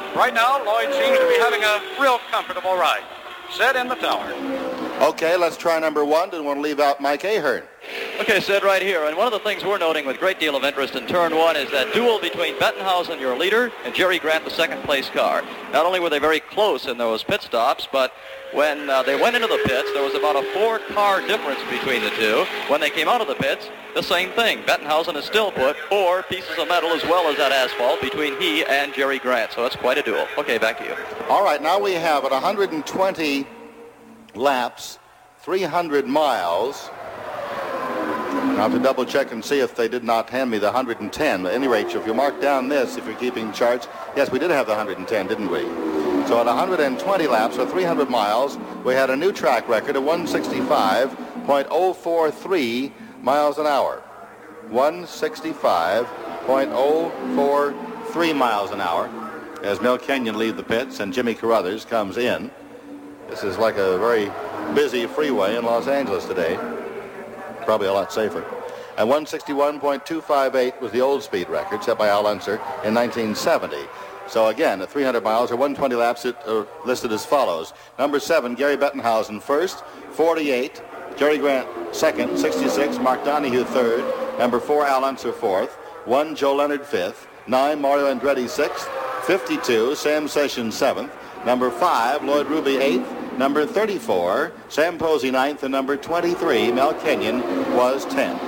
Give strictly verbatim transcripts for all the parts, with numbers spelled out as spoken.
Right now, Lloyd seems to be having a real comfortable ride. Sid in the tower. Okay, let's try number one. Didn't want to leave out Mike Ahern. Okay, Sid, right here. And one of the things we're noting with a great deal of interest in turn one is that duel between Bettenhausen, your leader, and Jerry Grant, the second place car. Not only were they very close in those pit stops, but when uh, they went into the pits, there was about a four-car difference between the two. When they came out of the pits, the same thing. Bettenhausen has still put four pieces of metal as well as that asphalt between he and Jerry Grant. So it's quite a duel. Okay, back to you. All right, now we have at one hundred twenty laps, three hundred miles. Now to double check and see if they did not hand me the one hundred ten. At any rate, if you mark down this, if you're keeping charts, yes, we did have the one hundred ten, didn't we? So at one hundred twenty laps or three hundred miles, we had a new track record of one sixty-five point oh four three miles an hour. one sixty-five point oh four three miles an hour as Mel Kenyon leaves the pits and Jimmy Carruthers comes in. This is like a very busy freeway in Los Angeles today. Probably a lot safer. And one sixty-one point two five eight was the old speed record set by Al Unser in nineteen seventy. So again, at three hundred miles or one hundred twenty laps, it uh, listed as follows. Number seven, Gary Bettenhausen first, forty-eight. Jerry Grant second, sixty-six. Mark Donohue third. Number four, Al Unser fourth. One, Joe Leonard fifth. Nine, Mario Andretti sixth. fifty-two, Sam Sessions seventh. Number five, Lloyd Ruby eighth. Number thirty-four, Sam Posey ninth, and number twenty-three, Mel Kenyon, was tenth.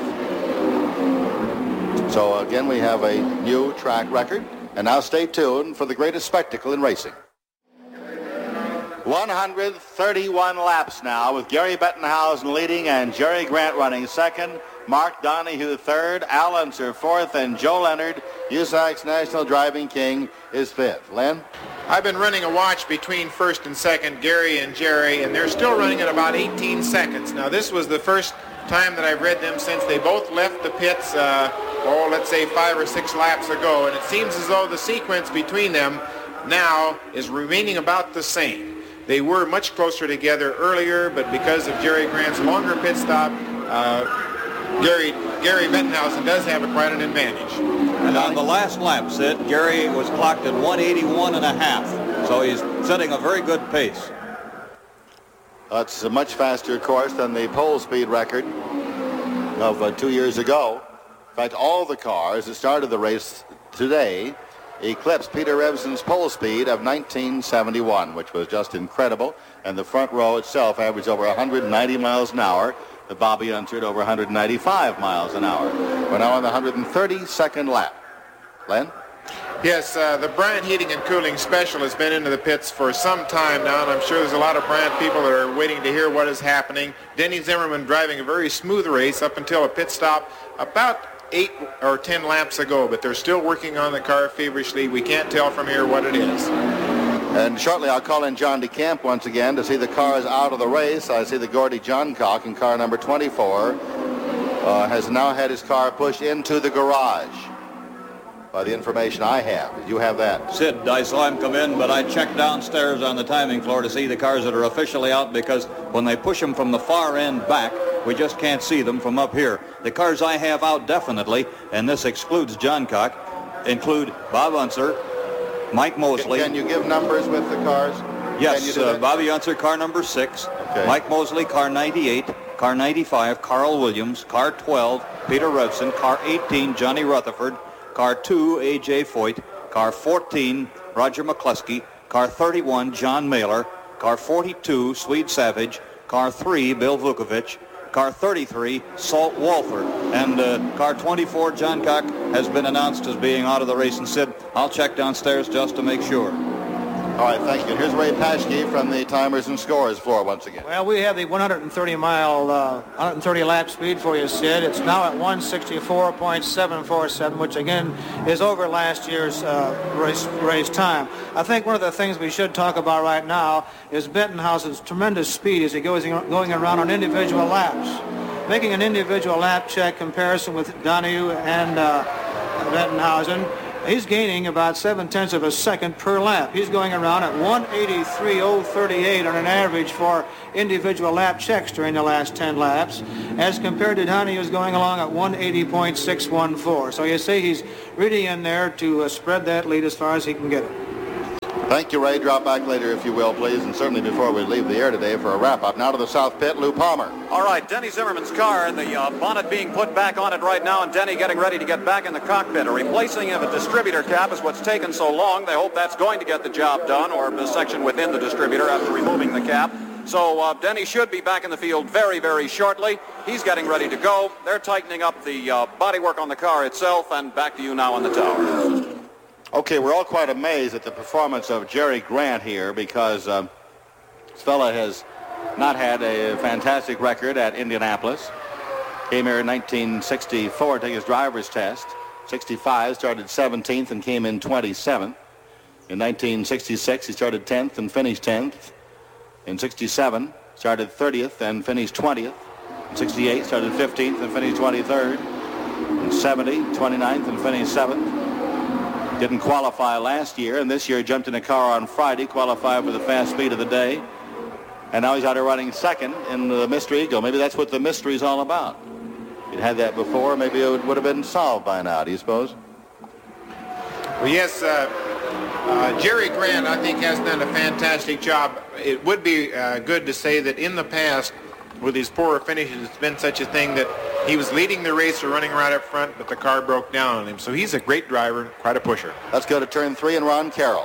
So again, we have a new track record. And now stay tuned for the greatest spectacle in racing. one hundred thirty-one laps now with Gary Bettenhausen leading and Jerry Grant running second. Mark Donohue third, Al Unser fourth, and Joe Leonard, U S A C's National Driving King, is fifth. Len? I've been running a watch between first and second, Gary and Jerry, and they're still running at about eighteen seconds. Now, this was the first time that I've read them since they both left the pits, uh, oh, let's say five or six laps ago, and it seems as though the sequence between them now is remaining about the same. They were much closer together earlier, but because of Jerry Grant's longer pit stop, uh, Gary, Gary Bettenhausen does have a, quite an advantage. And on the last lap, Sid, Gary was clocked at one eighty-one and a half, so he's setting a very good pace. That's a much faster course than the pole speed record of uh, two years ago. In fact, all the cars that started the race today eclipsed Peter Revson's pole speed of nineteen seventy-one, which was just incredible. And the front row itself averaged over one hundred ninety miles an hour. The Bobby Unser over one hundred ninety-five miles an hour. We're now on the one hundred thirty-second lap. Len? Yes, uh, the Bryant Heating and Cooling Special has been into the pits for some time now, and I'm sure there's a lot of Bryant people that are waiting to hear what is happening. Denny Zimmerman driving a very smooth race up until a pit stop about eight or ten laps ago, but they're still working on the car feverishly. We can't tell from here what it is. And shortly I'll call in John DeCamp once again to see the cars out of the race. I see the Gordy Johncock in car number twenty-four uh, has now had his car pushed into the garage. By the information I have. Did you have that? Sid, I saw him come in, but I checked downstairs on the timing floor to see the cars that are officially out, because when they push them from the far end back, we just can't see them from up here. The cars I have out definitely, and this excludes Johncock, include Bob Unser, Mike Mosley. Can, can you give numbers with the cars? Yes, uh, Bobby Unser, car number six. Okay. Mike Mosley, car ninety-eight. Car ninety-five, Carl Williams. Car twelve, Peter Revson. Car eighteen, Johnny Rutherford. Car two, A J Foyt. Car fourteen, Roger McCluskey. Car thirty-one, John Mailer. Car forty-two, Swede Savage. Car three, Bill Vukovich. Car thirty-three, Salt Walford. And uh, car twenty-four, Johncock, has been announced as being out of the race. And Sid, I'll check downstairs just to make sure. All right, thank you. Here's Ray Paschke from the timers and scores floor once again. Well, we have the one hundred thirty mile, uh, one hundred thirty lap speed for you, Sid. It's now at one sixty-four point seven four seven, which again is over last year's uh, race race time. I think one of the things we should talk about right now is Bettenhausen's tremendous speed as he goes going around on individual laps. Making an individual lap check comparison with Donohue and uh, Bettenhausen, he's gaining about seven-tenths of a second per lap. He's going around at one eighty-three point oh three eight on an average for individual lap checks during the last ten laps, as compared to Donohue, who's going along at one eighty point six one four. So you see he's really in there to uh, spread that lead as far as he can get it. Thank you, Ray. Drop back later, if you will, please, and certainly before we leave the air today for a wrap-up. Now to the south pit, Lou Palmer. All right, Denny Zimmerman's car, the uh, bonnet being put back on it right now, and Denny getting ready to get back in the cockpit. A replacing of a distributor cap is what's taken so long. They hope that's going to get the job done, or the section within the distributor after removing the cap. So uh, Denny should be back in the field very, very shortly. He's getting ready to go. They're tightening up the uh, bodywork on the car itself, and back to you now on the tower. Okay, we're all quite amazed at the performance of Jerry Grant here because uh, this fella has not had a fantastic record at Indianapolis. Came here in nineteen sixty-four to take his driver's test. sixty-five, started seventeenth and came in twenty-seventh. In nineteen sixty-six, he started tenth and finished tenth. In sixty-seven, started thirtieth and finished twentieth. In sixty-eight, started fifteenth and finished twenty-third. In seventy, twenty-ninth and finished seventh. Didn't qualify last year, and this year jumped in a car on Friday, qualified for the fast speed of the day. And now he's out here running second in the Mystery Eagle. Maybe that's what the mystery is all about. If you'd had that before, maybe it would have been solved by now, do you suppose? Well, yes, uh, uh, Jerry Grant, I think, has done a fantastic job. It would be uh, good to say that in the past, with his poorer finishes, it's been such a thing that he was leading the race or running right up front, but the car broke down on him. So he's a great driver, quite a pusher. Let's go to turn three and Ron Carroll.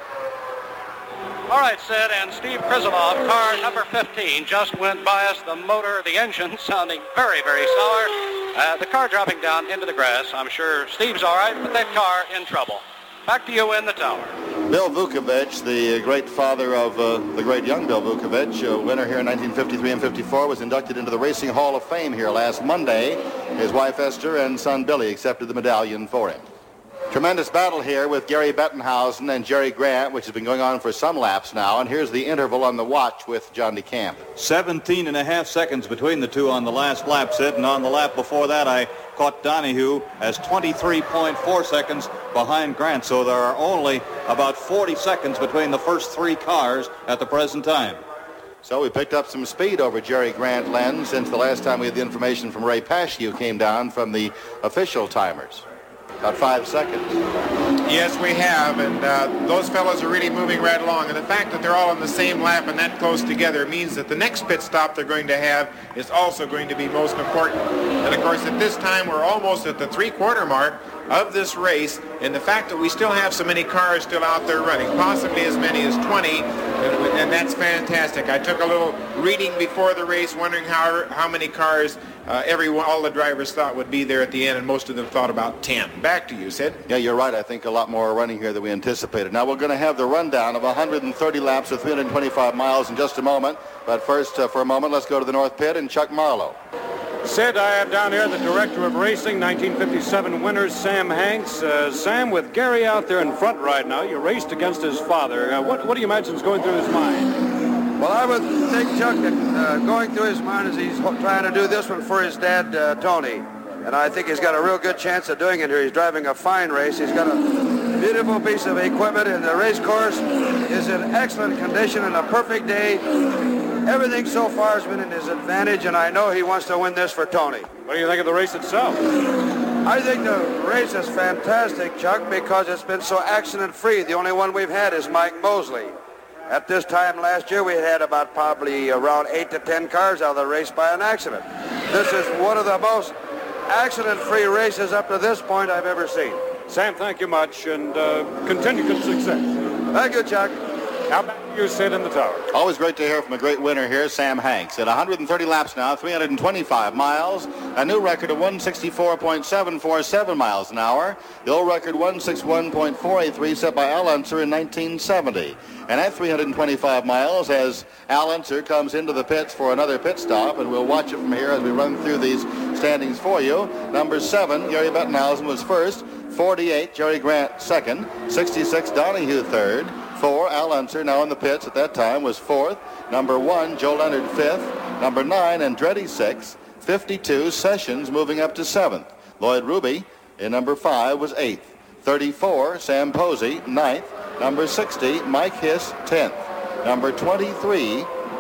All right, Sid, and Steve Krisilov, car number fifteen, just went by us. The motor, the engine sounding very, very sour. Uh, the car dropping down into the grass. I'm sure Steve's all right, but that car in trouble. Back to you in the tower. Bill Vukovich, the great father of uh, the great young Bill Vukovich, a winner here in nineteen fifty-three and fifty-four, was inducted into the Racing Hall of Fame here last Monday. His wife Esther and son Billy accepted the medallion for him. Tremendous battle here with Gary Bettenhausen and Jerry Grant, which has been going on for some laps now. And here's the interval on the watch with John DeCamp. seventeen and a half seconds between the two on the last lap, Sid, and on the lap before that I caught Donahue as twenty-three point four seconds behind Grant. So there are only about forty seconds between the first three cars at the present time. So we picked up some speed over Jerry Grant, Len, since the last time we had the information from Ray Paschke, who came down from the official timers. About five seconds. Yes, we have, and uh, those fellows are really moving right along. And the fact that they're all on the same lap and that close together means that the next pit stop they're going to have is also going to be most important. And of course, at this time, we're almost at the three-quarter mark of this race, and the fact that we still have so many cars still out there running, possibly as many as twenty, and, and that's fantastic. I took a little reading before the race, wondering how how many cars uh, everyone, all the drivers thought would be there at the end, and most of them thought about ten. Back to you, Sid. Yeah, you're right. I think a lot more are running here than we anticipated. Now we're going to have the rundown of one hundred thirty laps of three hundred twenty-five miles in just a moment. But first, uh, for a moment, let's go to the North Pit and Chuck Marlowe. Sid, I have down here the director of racing, nineteen fifty-seven winners, Sam Hanks. Uh, Sam, with Gary out there in front right now, you raced against his father. Uh, what, what do you imagine is going through his mind? Well, I would think, Chuck, that uh, going through his mind is he's trying to do this one for his dad, uh, Tony. And I think he's got a real good chance of doing it here. He's driving a fine race. He's got a beautiful piece of equipment, and the race course is in excellent condition and a perfect day. Everything so far has been in his advantage, and I know he wants to win this for Tony. What do you think of the race itself? I think the race is fantastic, Chuck, because it's been so accident-free. The only one we've had is Mike Mosley. At this time last year, we had about probably around eight to ten cars out of the race by an accident. This is one of the most accident-free races up to this point I've ever seen. Sam, thank you much, and uh, continued success. Thank you, Chuck. How back to you, Sid, in the tower. Always great to hear from a great winner here, Sam Hanks. At one hundred thirty laps now, three hundred twenty-five miles, a new record of one sixty-four point seven four seven miles an hour. The old record one sixty-one point four eight three set by Al Unser in nineteen seventy. And at three hundred twenty-five miles, as Al Unser comes into the pits for another pit stop, and we'll watch it from here as we run through these standings for you. Number seven, Gary Bettenhausen was first. forty-eight, Jerry Grant second. sixty-six, Donahue third. Four, Al Unser, now in the pits at that time, was fourth. Number one, Joe Leonard fifth. Number nine, Andretti sixth. fifty-two, Sessions moving up to seventh. Lloyd Ruby in number five was eighth. thirty-four, Sam Posey ninth. Number sixty, Mike Hiss tenth. Number twenty-three,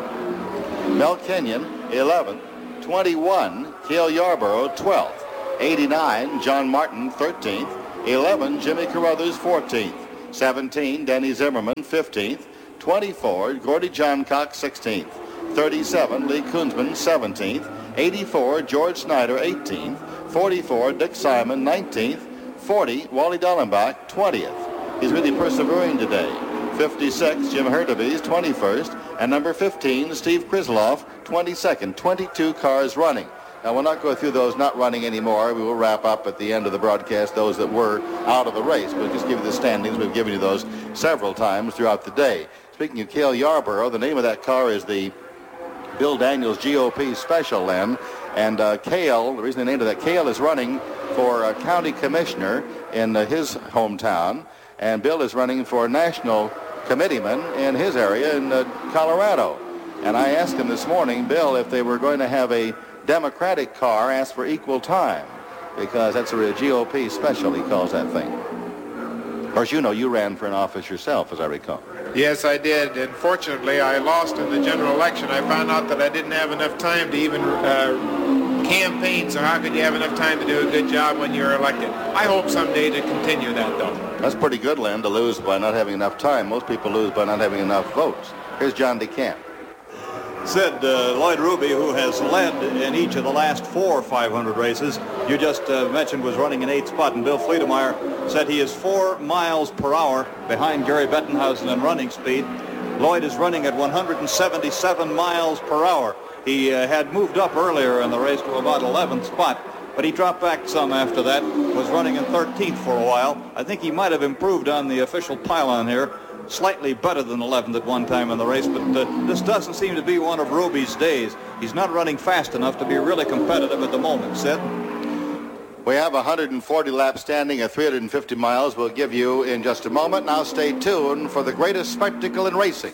Mel Kenyon eleventh. twenty-one, Cale Yarborough twelfth. eighty-nine, John Martin thirteenth. eleven, Jimmy Carruthers fourteenth. seventeen, Denny Zimmerman, fifteenth. twenty-four, Gordy Johncock, sixteenth. thirty-seven, Lee Kunzman, seventeenth. eighty-four, George Snyder, eighteenth. forty-four, Dick Simon, nineteenth. forty, Wally Dallenbach, twentieth. He's really persevering today. fifty-six, Jim Hurtubise, twenty-first. And number fifteen, Steve Krisloff, twenty-second. twenty-two cars running. Now, we'll not go through those not running anymore. We will wrap up at the end of the broadcast those that were out of the race. We'll just give you the standings. We've given you those several times throughout the day. Speaking of Cale Yarborough, the name of that car is the Bill Daniels G O P Special, Len. And uh, Cale, the reason they named it that, Cale is running for uh, county commissioner in uh, his hometown. And Bill is running for national committeeman in his area in uh, Colorado. And I asked him this morning, Bill, if they were going to have a Democratic car ask for equal time, because that's a G O P special, he calls that thing. Of course, you know, you ran for an office yourself, as I recall. Yes, I did. And fortunately, I lost in the general election. I found out that I didn't have enough time to even uh, campaign, so how could you have enough time to do a good job when you're elected? I hope someday to continue that, though. That's pretty good, Len, to lose by not having enough time. Most people lose by not having enough votes. Here's John DeCamp. Sid, uh, Lloyd Ruby, who has led in each of the last four five hundred races, you just uh, mentioned was running in eighth spot, and Bill Fleetemeyer said he is four miles per hour behind Gary Bettenhausen in running speed. Lloyd is running at one hundred seventy-seven miles per hour. He uh, had moved up earlier in the race to about eleventh spot, but he dropped back some after that, was running in thirteenth for a while. I think he might have improved on the official pylon here. Slightly better than eleventh at one time in the race, but uh, this doesn't seem to be one of Ruby's days. He's not running fast enough to be really competitive at the moment, Sid. We have one hundred forty laps standing at three hundred fifty miles. We'll give you in just a moment. Now stay tuned for the greatest spectacle in racing.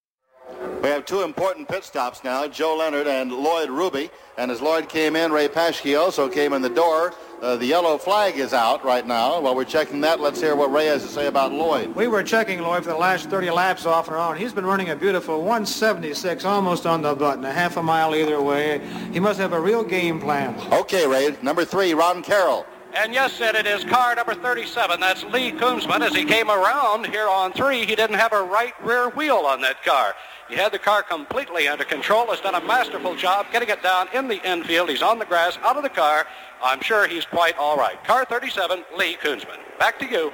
We have two important pit stops now, Joe Leonard and Lloyd Ruby. And as Lloyd came in, Ray Paschke also came in the door. Uh, the yellow flag is out right now. While we're checking that, let's hear what Ray has to say about Lloyd. We were checking Lloyd for the last thirty laps off and on. He's been running a beautiful one seventy-six, almost on the button, a half a mile either way. He must have a real game plan. Okay, Ray. Number three, Ron Carroll. And yes, Sid, it is car number thirty-seven. That's Lee Kunzman. As he came around here on three, he didn't have a right rear wheel on that car. He had the car completely under control. Has done a masterful job getting it down in the infield. He's on the grass, out of the car. I'm sure he's quite all right. Car thirty-seven, Lee Kunzman. Back to you.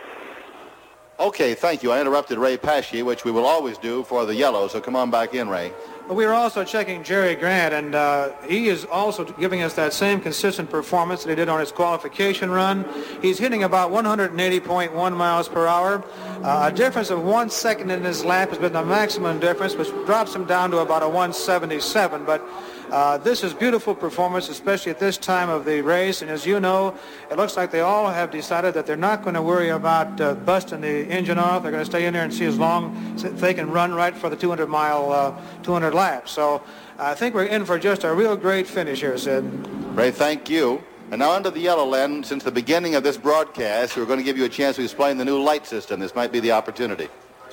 Okay, thank you. I interrupted Ray Paschke, which we will always do for the yellow, so come on back in, Ray. But we were also checking Jerry Grant, and uh, he is also giving us that same consistent performance that he did on his qualification run. He's hitting about one hundred eighty point one miles per hour. Uh, a difference of one second in his lap has been the maximum difference, which drops him down to about a one seventy-seven. But uh, this is beautiful performance, especially at this time of the race. And as you know, it looks like they all have decided that they're not going to worry about uh, busting the engine off. They're going to stay in there and see as long as they can run right for the two hundred mile, uh, two hundred laps. So I think we're in for just a real great finish here, Sid. Ray, thank you. And now under the yellow, Len, since the beginning of this broadcast, we're going to give you a chance to explain the new light system. This might be the opportunity.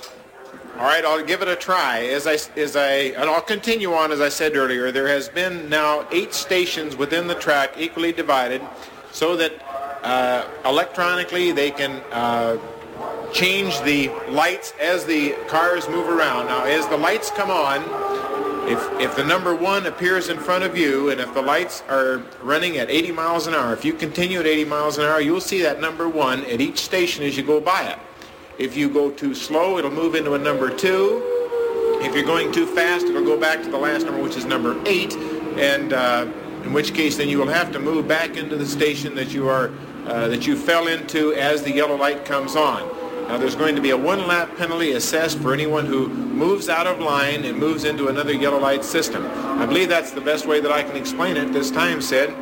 All right, I'll give it a try. As I, as I, and I'll continue on, as I said earlier, there has been now eight stations within the track equally divided so that uh, electronically they can uh, change the lights as the cars move around. Now, as the lights come on, If, if the number one appears in front of you, and if the lights are running at eighty miles an hour, if you continue at eighty miles an hour, you'll see that number one at each station as you go by it. If you go too slow, it'll move into a number two. If you're going too fast, it'll go back to the last number, which is number eight, and uh, in which case then you will have to move back into the station that you are uh, that you fell into as the yellow light comes on. Now, there's going to be a one-lap penalty assessed for anyone who moves out of line and moves into another yellow light system. I believe that's the best way that I can explain it this time, Sid.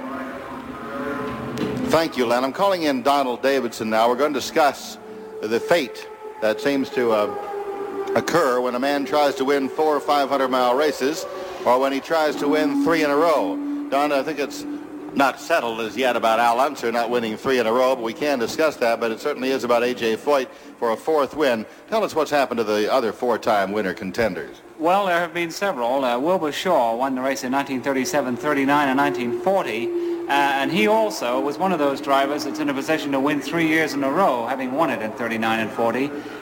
Thank you, Len. I'm calling in Donald Davidson now. We're going to discuss the fate that seems to uh, occur when a man tries to win four or five hundred mile races, or when he tries to win three in a row. Don, I think it's not settled as yet about Al Unser not winning three in a row, but we can discuss that. But it certainly is about A J Foyt for a fourth win. Tell us what's happened to the other four-time winner contenders. Well, there have been several. Uh, Wilbur Shaw won the race in nineteen thirty-seven, thirty-nine, and nineteen forty. Uh, and he also was one of those drivers that's in a position to win three years in a row, having won it in thirty-nine and forty.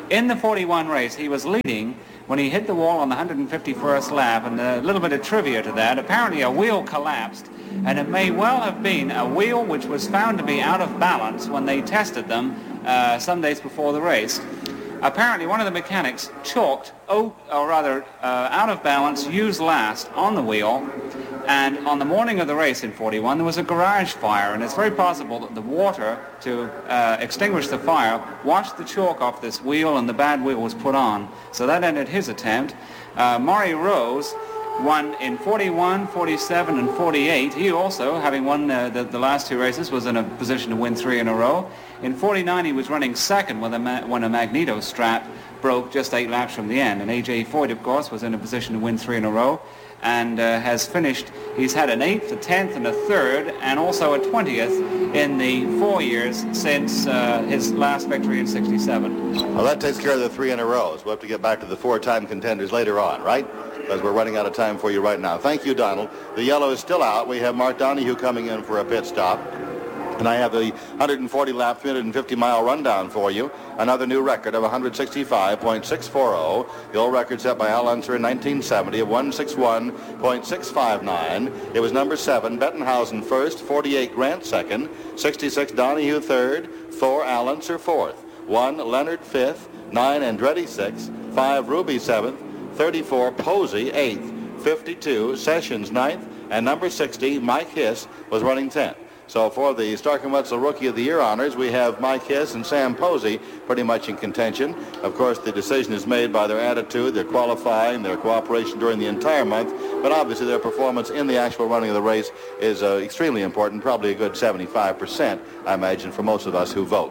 In the forty-one race, he was leading when he hit the wall on the one hundred fifty-first lap, and a little bit of trivia to that. Apparently a wheel collapsed, and it may well have been a wheel which was found to be out of balance when they tested them uh, some days before the race. Apparently one of the mechanics chalked, oh, or rather uh, out of balance, used last on the wheel, and on the morning of the race in forty-one there was a garage fire, and it's very possible that the water to uh, extinguish the fire washed the chalk off this wheel and the bad wheel was put on. So that ended his attempt. Uh, Murray Rose won in forty-one, forty-seven, and forty-eight. He also, having won uh, the, the last two races, was in a position to win three in a row. In forty-nine, he was running second when, ma when a magneto strap broke just eight laps from the end. And A J Foyt, of course, was in a position to win three in a row and uh, has finished. He's had an eighth, a tenth, and a third, and also a twentieth in the four years since uh, his last victory in sixty-seven. Well, that takes care of the three in a row. So we'll have to get back to the four-time contenders later on, right? Because we're running out of time for you right now. Thank you, Donald. The yellow is still out. We have Mark Donohue coming in for a pit stop. And I have the one hundred forty lap, three hundred fifty mile rundown for you. Another new record of one sixty-five point six four zero. The old record set by Al Unser in nineteen seventy of one sixty-one point six five nine. It was number seven, Bettenhausen first, forty-eight Grant second, sixty-six Donohue third, four Al Unser fourth, one Leonard fifth, nine Andretti sixth, five Ruby seventh, thirty-four Posey eighth, fifty-two Sessions ninth, and number sixty Mike Hiss was running tenth. So for the Stark and Wetzel Rookie of the Year honors, we have Mike Hiss and Sam Posey pretty much in contention. Of course, the decision is made by their attitude, their qualifying, their cooperation during the entire month, but obviously their performance in the actual running of the race is uh, extremely important, probably a good seventy-five percent, I imagine, for most of us who vote.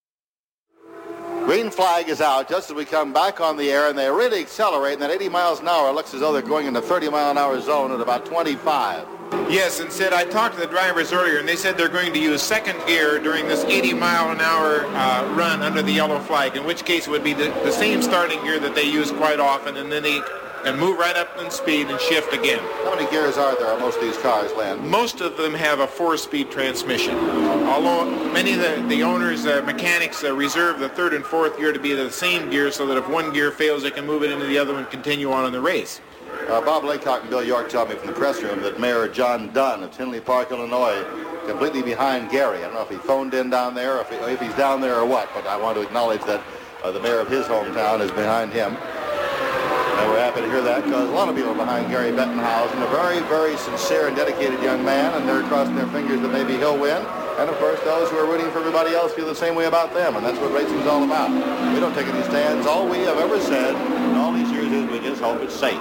Green flag is out just as we come back on the air, and they really accelerate, and that eighty miles an hour looks as though they're going in the thirty mile an hour zone at about twenty-five. Yes, and Sid, I talked to the drivers earlier, and they said they're going to use second gear during this eighty mile an hour uh, run under the yellow flag, in which case it would be the, the same starting gear that they use quite often, and then they and move right up in speed and shift again. How many gears are there on most of these cars, Len? Most of them have a four-speed transmission, although many of the, the owners, uh, mechanics, uh, reserve the third and fourth gear to be the same gear so that if one gear fails, they can move it into the other one and continue on in the race. Uh, Bob Laycock and Bill York told me from the press room that Mayor John Dunn of Tinley Park, Illinois, completely behind Gary. I don't know if he phoned in down there or if, he, if he's down there or what, but I want to acknowledge that uh, the mayor of his hometown is behind him. And we're happy to hear that because a lot of people are behind Gary Bettenhausen, a very, very sincere and dedicated young man, and they're crossing their fingers that maybe he'll win. And, of course, those who are rooting for everybody else feel the same way about them, and that's what racing's all about. We don't take any stands. All we have ever said in all these years is we just hope it's safe.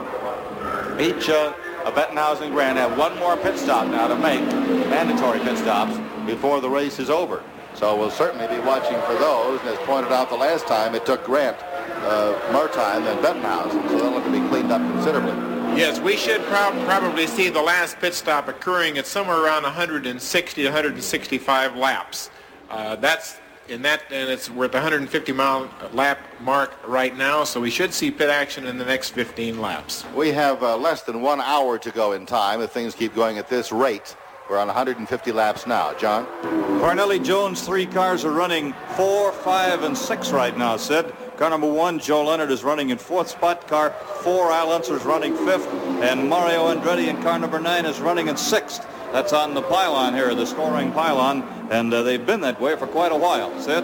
Each uh, of Bettenhausen and Grant have one more pit stop now to make, mandatory pit stops, before the race is over. So we'll certainly be watching for those. And as pointed out the last time, it took Grant uh, more time than Bettenhausen, so they'll have to be cleaned up considerably. Yes, we should prob probably see the last pit stop occurring at somewhere around one sixty to one sixty-five laps. Uh, that's in that, and it's we're at the one hundred fifty mile lap mark right now, so we should see pit action in the next fifteen laps. We have uh, less than one hour to go in time if things keep going at this rate. We're on one hundred fifty laps now. John? Corneli Jones, three cars are running four, five, and six right now, Sid. Car number one, Joe Leonard, is running in fourth spot. Car four, Al Unser, is running fifth. And Mario Andretti in car number nine is running in sixth. That's on the pylon here, the scoring pylon. And uh, they've been that way for quite a while. Sid?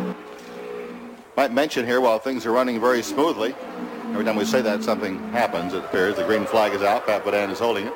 Might mention here, while things are running very smoothly, every time we say that, something happens, it appears. The green flag is out. Pat Badan is holding it.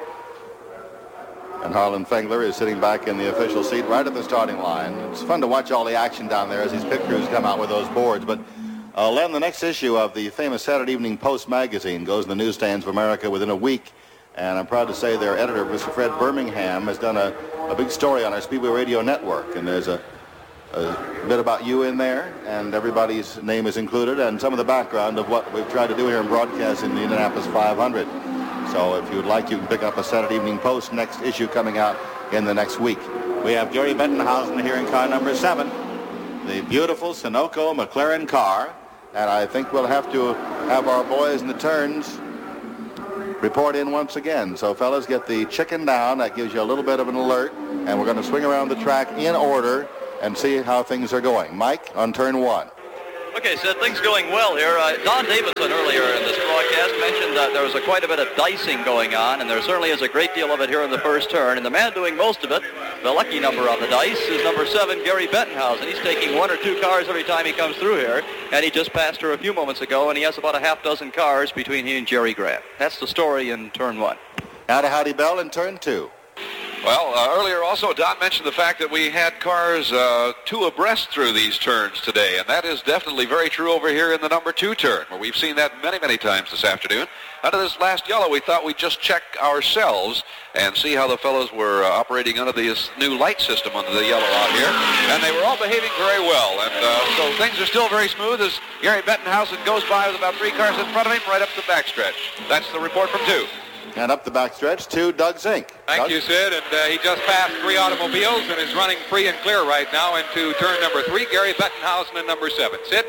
And Harlan Fengler is sitting back in the official seat right at the starting line. It's fun to watch all the action down there as these pit crews come out with those boards. But uh, Len, the next issue of the famous Saturday Evening Post magazine goes in the newsstands of America within a week. And I'm proud to say their editor, Mister Fred Birmingham, has done a, a big story on our Speedway Radio Network. And there's a, a bit about you in there, and everybody's name is included, and some of the background of what we've tried to do here in broadcasting the Indianapolis five hundred. So if you would like, you can pick up a Saturday Evening Post, next issue coming out in the next week. We have Gary Bettenhausen here in car number seven, the beautiful Sunoco McLaren car. And I think we'll have to have our boys in the turns report in once again. So fellas, get the chicken down. That gives you a little bit of an alert. And we're going to swing around the track in order and see how things are going. Mike, on turn one. Okay, so things going well here. Uh, Don Davidson earlier in this broadcast mentioned that there was a, quite a bit of dicing going on, and there certainly is a great deal of it here in the first turn. And the man doing most of it, the lucky number on the dice, is number seven, Gary Bettenhausen. He's taking one or two cars every time he comes through here, and he just passed her a few moments ago, and he has about a half dozen cars between he and Jerry Grant. That's the story in turn one. Now to Howdy Bell in turn two. Well, uh, earlier also, Don mentioned the fact that we had cars uh, two abreast through these turns today, and that is definitely very true over here in the number two turn, where we've seen that many, many times this afternoon. Under this last yellow, we thought we'd just check ourselves and see how the fellows were uh, operating under this new light system under the yellow out here, and they were all behaving very well, and uh, so things are still very smooth as Gary Bettenhausen goes by with about three cars in front of him right up the backstretch. That's the report from two. And up the backstretch to Doug Zink. Thank Doug? you, Sid. And uh, he just passed three automobiles and is running free and clear right now into turn number three. Gary Bettenhausen in number seven. Sid?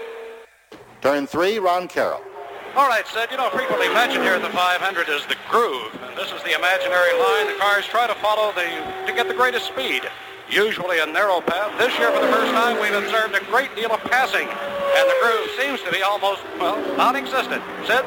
Turn three, Ron Carroll. All right, Sid, you know, frequently mentioned here at the five hundred is the groove. And this is the imaginary line the cars try to follow the, to get the greatest speed. Usually a narrow path. This year, for the first time, we've observed a great deal of passing. And the groove seems to be almost, well, non-existent. Sid?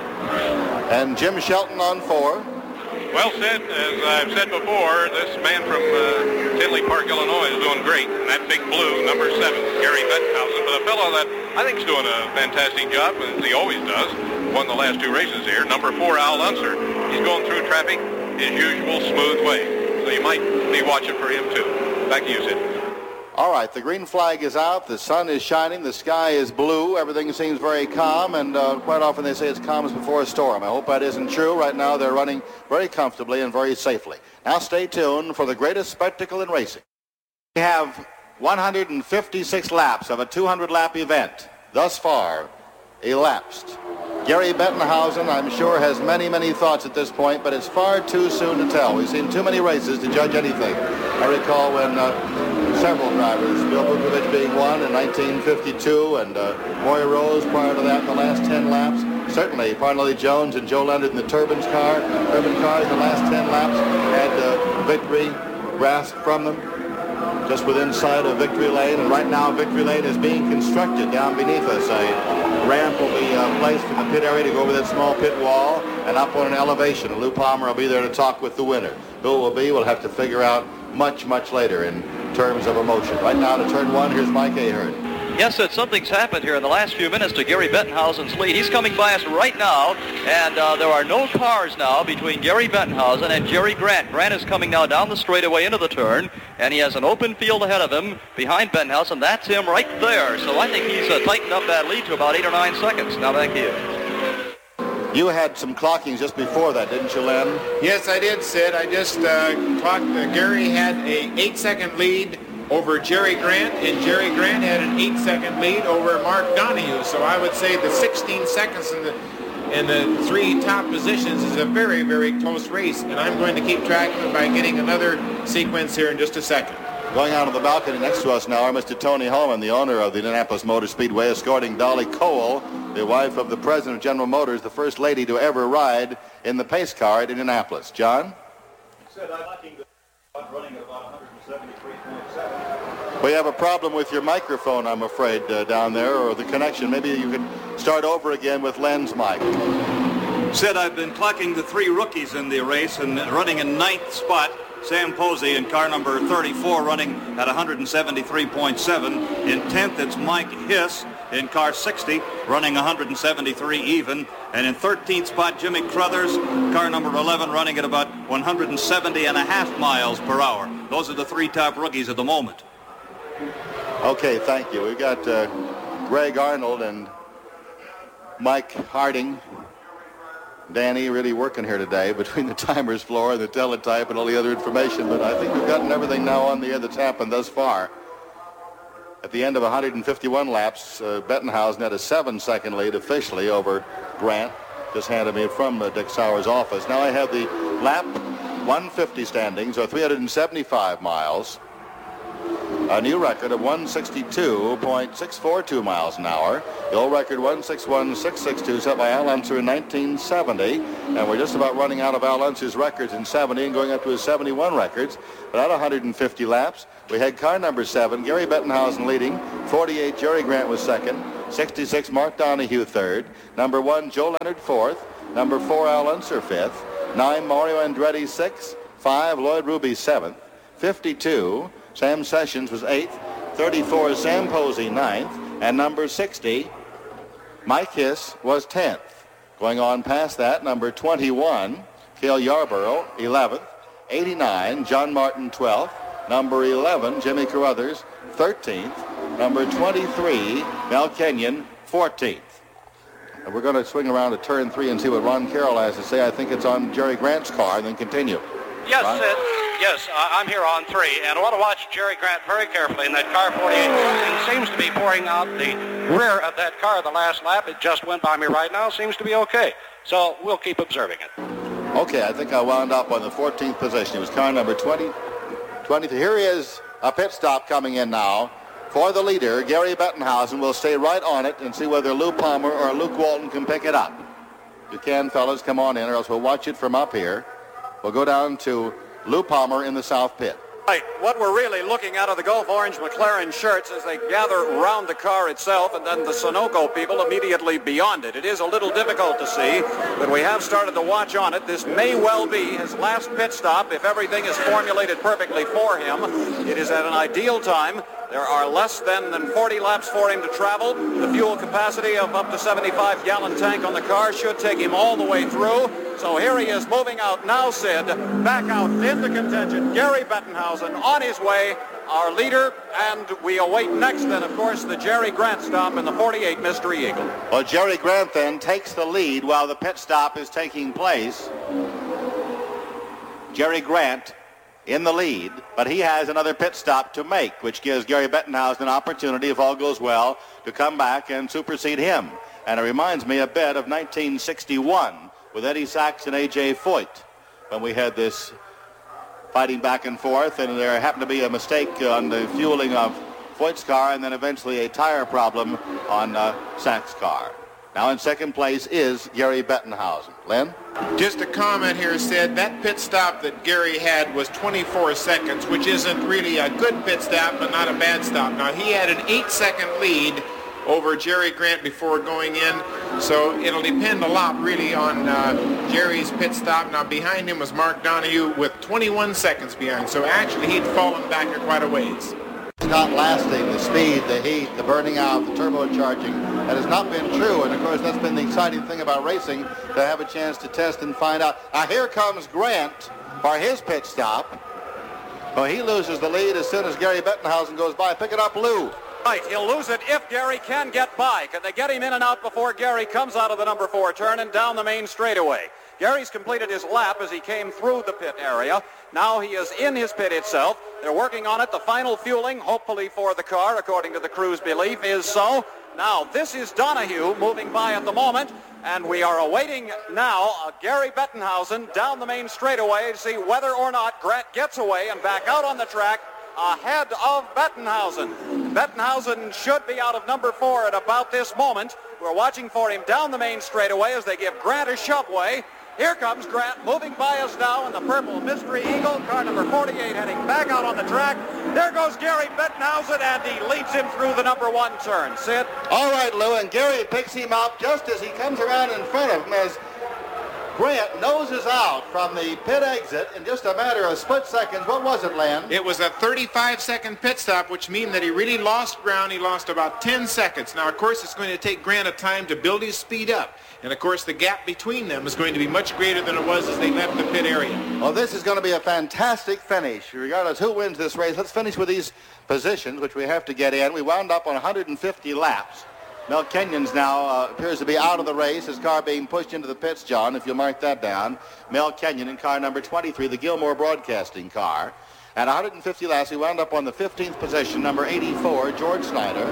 And Jim Shelton on four. Well, Sid, as I've said before, this man from uh, Tinley Park, Illinois is doing great. And that big blue, number seven, Gary Bettenhausen, but a fellow that I think is doing a fantastic job, as he always does, won the last two races here. Number four, Al Unser. He's going through traffic his usual smooth way. So you might be watching for him, too. Back to you, Sid. All right, the green flag is out, the sun is shining, the sky is blue, everything seems very calm, and uh, quite often they say it's calm as before a storm. I hope that isn't true. Right now they're running very comfortably and very safely. Now stay tuned for the greatest spectacle in racing. We have one hundred fifty-six laps of a two hundred lap event thus far elapsed. Gary Bettenhausen, I'm sure, has many, many thoughts at this point, but it's far too soon to tell. We've seen too many races to judge anything. I recall when uh, several drivers, Bill Vukovich being one in nineteen fifty-two, and uh, Roy Rose prior to that in the last ten laps. Certainly, Parnelli Jones and Joe Leonard in the Turbines car, Turbine car in the last ten laps had uh, victory grasped from them just within sight of victory lane, and right now victory lane is being constructed down beneath us. A ramp will be uh, placed in the pit area to go over that small pit wall and up on an elevation. Lou Palmer will be there to talk with the winner. Who it will be, we'll have to figure out much, much later in terms of emotion. Right now to turn one, here's Mike Ahern. Yes, Sid, something's happened here in the last few minutes to Gary Bettenhausen's lead. He's coming by us right now, and uh, there are no cars now between Gary Bettenhausen and Jerry Grant. Grant is coming now down the straightaway into the turn, and he has an open field ahead of him behind Bettenhausen. That's him right there. So I think he's uh, tightened up that lead to about eight or nine seconds. Now back to you. You had some clockings just before that, didn't you, Len? Yes, I did, Sid. I just uh, clocked. Uh, Gary had a eight-second lead over Jerry Grant, and Jerry Grant had an eight-second lead over Mark Donahue. So I would say the sixteen seconds in the in the three top positions is a very, very close race, and I'm going to keep track of it by getting another sequence here in just a second. Going out on the balcony next to us now are Mister Tony Holman, the owner of the Indianapolis Motor Speedway, escorting Dolly Cole, the wife of the president of General Motors, the first lady to ever ride in the pace car at Indianapolis. John? Said I'm running at about one seventy-three point seven. We have a problem with your microphone, I'm afraid, uh, down there, or the connection. Maybe you can start over again with Len's mic. Said I've been clocking the three rookies in the race and running in ninth spot. Sam Posey in car number thirty-four running at one seventy-three point seven. In tenth, it's Mike Hiss in car sixty running one seventy-three even. And in thirteenth spot, Jimmy Crothers, car number eleven, running at about one seventy and a half miles per hour. Those are the three top rookies at the moment. Okay, thank you. We've got uh, Greg Arnold and Mike Harding. Danny really working here today between the timers floor and the teletype and all the other information, but I think we've gotten everything now on the air that's happened thus far. At the end of one hundred fifty-one laps, uh, Bettenhausen had a seven-second lead officially over Grant, just handed me from uh, Dick Sauer's office. Now I have the lap one fifty standings, or three hundred seventy-five miles. A new record of one sixty-two point six four two miles an hour. The old record one sixty-one point six six two set by Al Unser in nineteen seventy. And we're just about running out of Al Unser's records in seventy and going up to his seventy-one records. But at one hundred fifty laps, we had car number seven, Gary Bettenhausen leading. forty-eight, Jerry Grant was second. sixty-six, Mark Donahue third. Number one, Joe Leonard fourth. Number four, Al Unser fifth. Nine, Mario Andretti sixth. Five, Lloyd Ruby seventh. fifty-two, Sam Sessions was eighth. thirty-four, Sam Posey ninth. And number sixty, Mike Hiss was tenth. Going on past that, number twenty-one, Cale Yarborough, eleventh. eighty-nine, John Martin, twelfth. Number eleven, Jimmy Carruthers, thirteenth. Number twenty-three, Mel Kenyon, fourteenth. And we're going to swing around to turn three and see what Ron Carroll has to say. I think it's on Jerry Grant's car, and then continue. Yes, Ron? Sid. Yes, uh, I'm here on three, and I want to watch Jerry Grant very carefully in that car forty-eight. It seems to be pouring out the rear of that car the last lap. It just went by me right now. Seems to be okay. So we'll keep observing it. Okay, I think I wound up on the fourteenth position. It was car number twenty, twenty. Here he is, a pit stop coming in now for the leader, Gary Bettenhausen. Will stay right on it and see whether Lou Palmer or Luke Walton can pick it up. If you can, fellas, come on in, or else we'll watch it from up here. We'll go down to Lou Palmer in the south pit. Right. What we're really looking at are the Gulf Orange McLaren shirts as they gather around the car itself, and then the Sunoco people immediately beyond it. It is a little difficult to see, but we have started to watch on it. This may well be his last pit stop if everything is formulated perfectly for him. It is at an ideal time. There are less than, than forty laps for him to travel. The fuel capacity of up to seventy-five gallon tank on the car should take him all the way through. So here he is moving out now, Sid, back out into contention. Gary Bettenhausen on his way, our leader, and we await next then, of course, the Jerry Grant stop in the forty-eight Mystery Eagle. Well, Jerry Grant then takes the lead while the pit stop is taking place. Jerry Grant in the lead, but he has another pit stop to make, which gives Gary Bettenhausen an opportunity, if all goes well, to come back and supersede him. And it reminds me a bit of nineteen sixty-one with Eddie Sachs and A J Foyt, when we had this fighting back and forth, and there happened to be a mistake on the fueling of Foyt's car, and then eventually a tire problem on uh, Sachs' car. Now in second place is Gary Bettenhausen. Len? Just a comment here, Sid. That pit stop that Gary had was twenty-four seconds, which isn't really a good pit stop, but not a bad stop. Now, he had an eight-second lead over Jerry Grant before going in, so it'll depend a lot, really, on uh, Jerry's pit stop. Now, behind him was Mark Donahue with twenty-one seconds behind, so actually he'd fallen back quite a ways. It's not lasting, the speed, the heat, the burning out, the turbocharging. That has not been true, and of course that's been the exciting thing about racing, to have a chance to test and find out. Now here comes Grant for his pit stop. Well, he loses the lead as soon as Gary Bettenhausen goes by. Pick it up, Lou. Right, he'll lose it if Gary can get by. Can they get him in and out before Gary comes out of the number four turn and down the main straightaway? Gary's completed his lap as he came through the pit area. Now he is in his pit itself. They're working on it. The final fueling, hopefully for the car, according to the crew's belief, is so. Now, this is Donahue moving by at the moment, and we are awaiting now uh, Gary Bettenhausen down the main straightaway to see whether or not Grant gets away and back out on the track ahead of Bettenhausen. Bettenhausen should be out of number four at about this moment. We're watching for him down the main straightaway as they give Grant a shoveway. Here comes Grant moving by us now in the purple Mystery Eagle, car number forty-eight, heading back out on the track. There goes Gary Bettenhausen, and he leads him through the number one turn. Sid? All right, Lou, and Gary picks him up just as he comes around in front of him as Grant noses out from the pit exit in just a matter of split seconds. What was it, Len? It was a thirty-five second pit stop, which means that he really lost ground. He lost about ten seconds. Now, of course, it's going to take Grant a time to build his speed up. And, of course, the gap between them is going to be much greater than it was as they left the pit area. Well, this is going to be a fantastic finish, regardless who wins this race. Let's finish with these positions, which we have to get in. We wound up on one hundred fifty laps. Mel Kenyon's now uh, appears to be out of the race. His car being pushed into the pits, John, if you'll mark that down. Mel Kenyon in car number twenty-three, the Gilmore Broadcasting car. At one hundred fifty laps, we wound up on the fifteenth position, number eighty-four, George Snyder.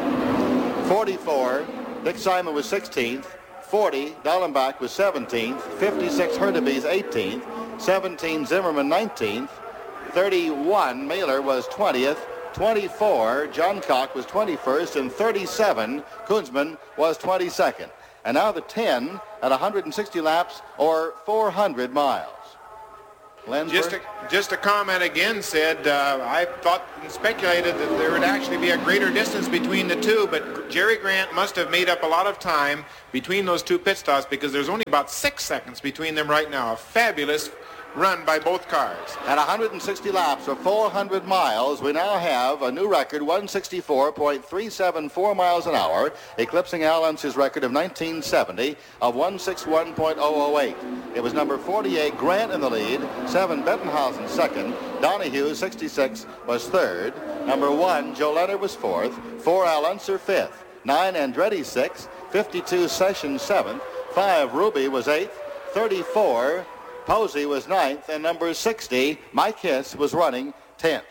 forty-four, Dick Simon was sixteenth. forty, Dallenbach was seventeenth. fifty-six, Hurtubise eighteenth. seventeen, Zimmerman nineteenth. thirty-one, Mailer was twentieth. twenty-four, John Cock was twenty-first, and thirty-seven, Kunzman was twenty-second. And now the ten at one hundred sixty laps or four hundred miles. Just a, just a comment again, said, uh, I thought and speculated that there would actually be a greater distance between the two, but Jerry Grant must have made up a lot of time between those two pit stops because there's only about six seconds between them right now. A fabulous run by both cars. At one hundred sixty laps or four hundred miles, we now have a new record, one sixty-four point three seven four miles an hour, eclipsing Al Unser's record of nineteen seventy of one sixty-one point oh oh eight. It was number forty-eight, Grant in the lead, seven, Bettenhausen second, Donahue, sixty-six, was third, number one, Joe Leonard was fourth, four, Al Unser fifth, nine, Andretti sixth, fifty-two, Sessions seventh, five, Ruby was eighth, thirty-four, Posey was ninth, and number sixty, Mike Hiss, was running tenth.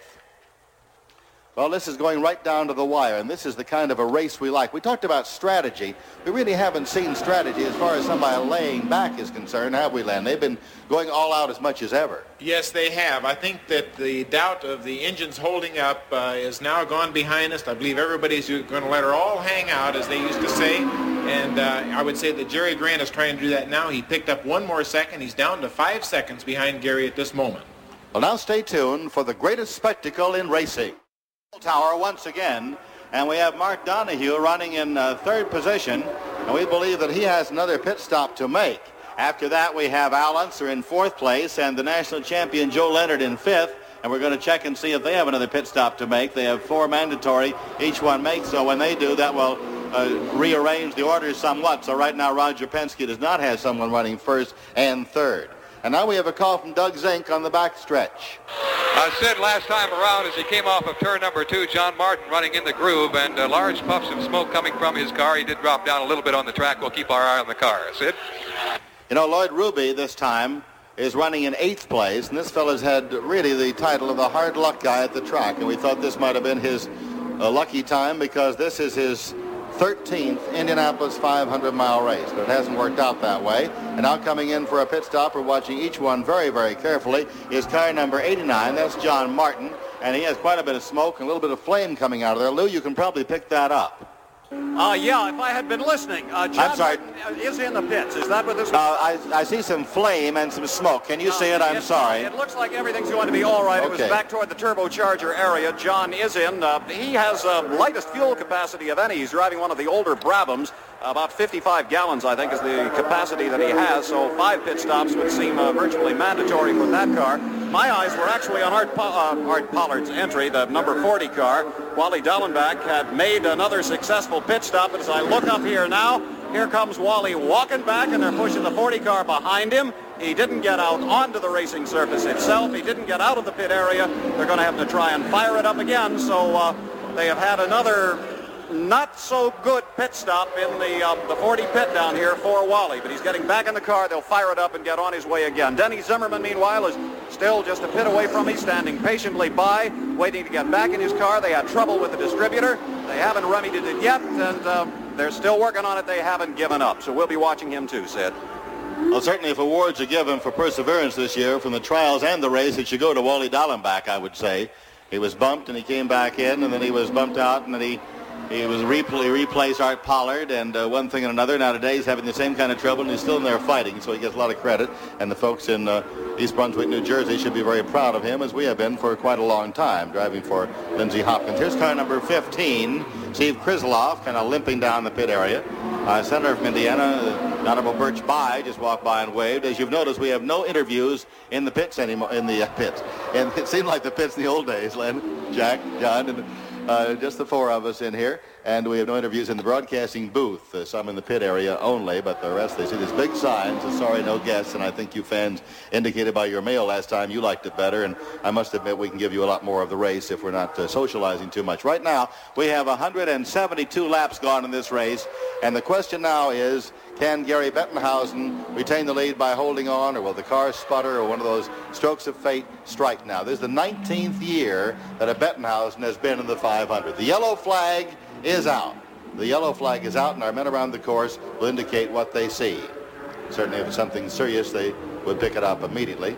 Well, this is going right down to the wire, and this is the kind of a race we like. We talked about strategy. We really haven't seen strategy as far as somebody laying back is concerned, have we, Len? They've been going all out as much as ever. Yes, they have. I think that the doubt of the engines holding up uh, is now gone behind us. I believe everybody's going to let her all hang out, as they used to say. And uh, I would say that Jerry Grant is trying to do that now. He picked up one more second. He's down to five seconds behind Gary at this moment. Well, now stay tuned for the greatest spectacle in racing. Tower once again, and we have Mark Donahue running in uh, third position, and we believe that he has another pit stop to make. After that, we have Al Unser in fourth place and the national champion Joe Leonard in fifth, and we're going to check and see if they have another pit stop to make. They have four mandatory each one makes, so when they do, that will uh, rearrange the orders somewhat. So right now, Roger Penske does not have someone running first and third. And now we have a call from Doug Zink on the backstretch. Uh, Sid, last time around, as he came off of turn number two, John Martin running in the groove, and uh, large puffs of smoke coming from his car. He did drop down a little bit on the track. We'll keep our eye on the car. Sid? You know, Lloyd Ruby this time is running in eighth place, and this fellow's had really the title of the hard luck guy at the track, and we thought this might have been his uh, lucky time because this is his thirteenth Indianapolis five hundred mile race, but it hasn't worked out that way. And now coming in for a pit stop, we're watching each one very, very carefully, is car number eighty-nine. That's John Martin, and he has quite a bit of smoke and a little bit of flame coming out of there. Lou, you can probably pick that up. Uh, yeah, if I had been listening. Uh, John I'm sorry. Martin is in the pits. Is that what this is? Uh, I, I see some flame and some smoke. Can you uh, see it? I'm it, sorry. It looks like everything's going to be all right. Okay. It was back toward the turbocharger area. John is in. Uh, he has uh, lightest fuel capacity of any. He's driving one of the older Brabhams. About fifty-five gallons, I think, is the capacity that he has. So five pit stops would seem uh, virtually mandatory for that car. My eyes were actually on Art, po- uh, Art Pollard's entry, the number forty car. Wally Dallenbach had made another successful pit stop. And as I look up here now, here comes Wally walking back, and they're pushing the forty car behind him. He didn't get out onto the racing surface itself. He didn't get out of the pit area. They're going to have to try and fire it up again. So uh, they have had another not so good pit stop in the uh, the forty pit down here for Wally, but he's getting back in the car. They'll fire it up and get on his way again. Denny Zimmerman, meanwhile, is still just a pit away from me, standing patiently by, waiting to get back in his car. They had trouble with the distributor. They haven't remedied it yet, and uh, they're still working on it. They haven't given up, so we'll be watching him too, Sid. Well, certainly if awards are given for perseverance this year from the trials and the race, it should go to Wally Dallenbach, I would say. He was bumped, and he came back in, and then he was bumped out, and then he He was repl- replaced Art Pollard, and uh, one thing and another. Now today he's having the same kind of trouble, and he's still in there fighting, so he gets a lot of credit. And the folks in uh, East Brunswick, New Jersey should be very proud of him, as we have been for quite a long time, driving for Lindsey Hopkins. Here's car number fifteen, Steve Krisloff, kind of limping down the pit area. Uh, Senator from Indiana, uh, Honorable Birch Bayh, just walked by and waved. As you've noticed, we have no interviews in the pits anymore, in the uh, pits. And it seemed like the pits in the old days, Len, Jack, John, and Uh, just the four of us in here, and we have no interviews in the broadcasting booth. Uh, some in the pit area only, but the rest, they see these big signs, uh, sorry, no guests, and I think you fans indicated by your mail last time you liked it better, and I must admit we can give you a lot more of the race if we're not uh, socializing too much. Right now, we have one hundred seventy-two laps gone in this race, and the question now is, can Gary Bettenhausen retain the lead by holding on, or will the car sputter, or one of those strokes of fate strike now? This is the nineteenth year that a Bettenhausen has been in the five hundred. The yellow flag is out. The yellow flag is out, and our men around the course will indicate what they see. Certainly if it's something serious, they would pick it up immediately.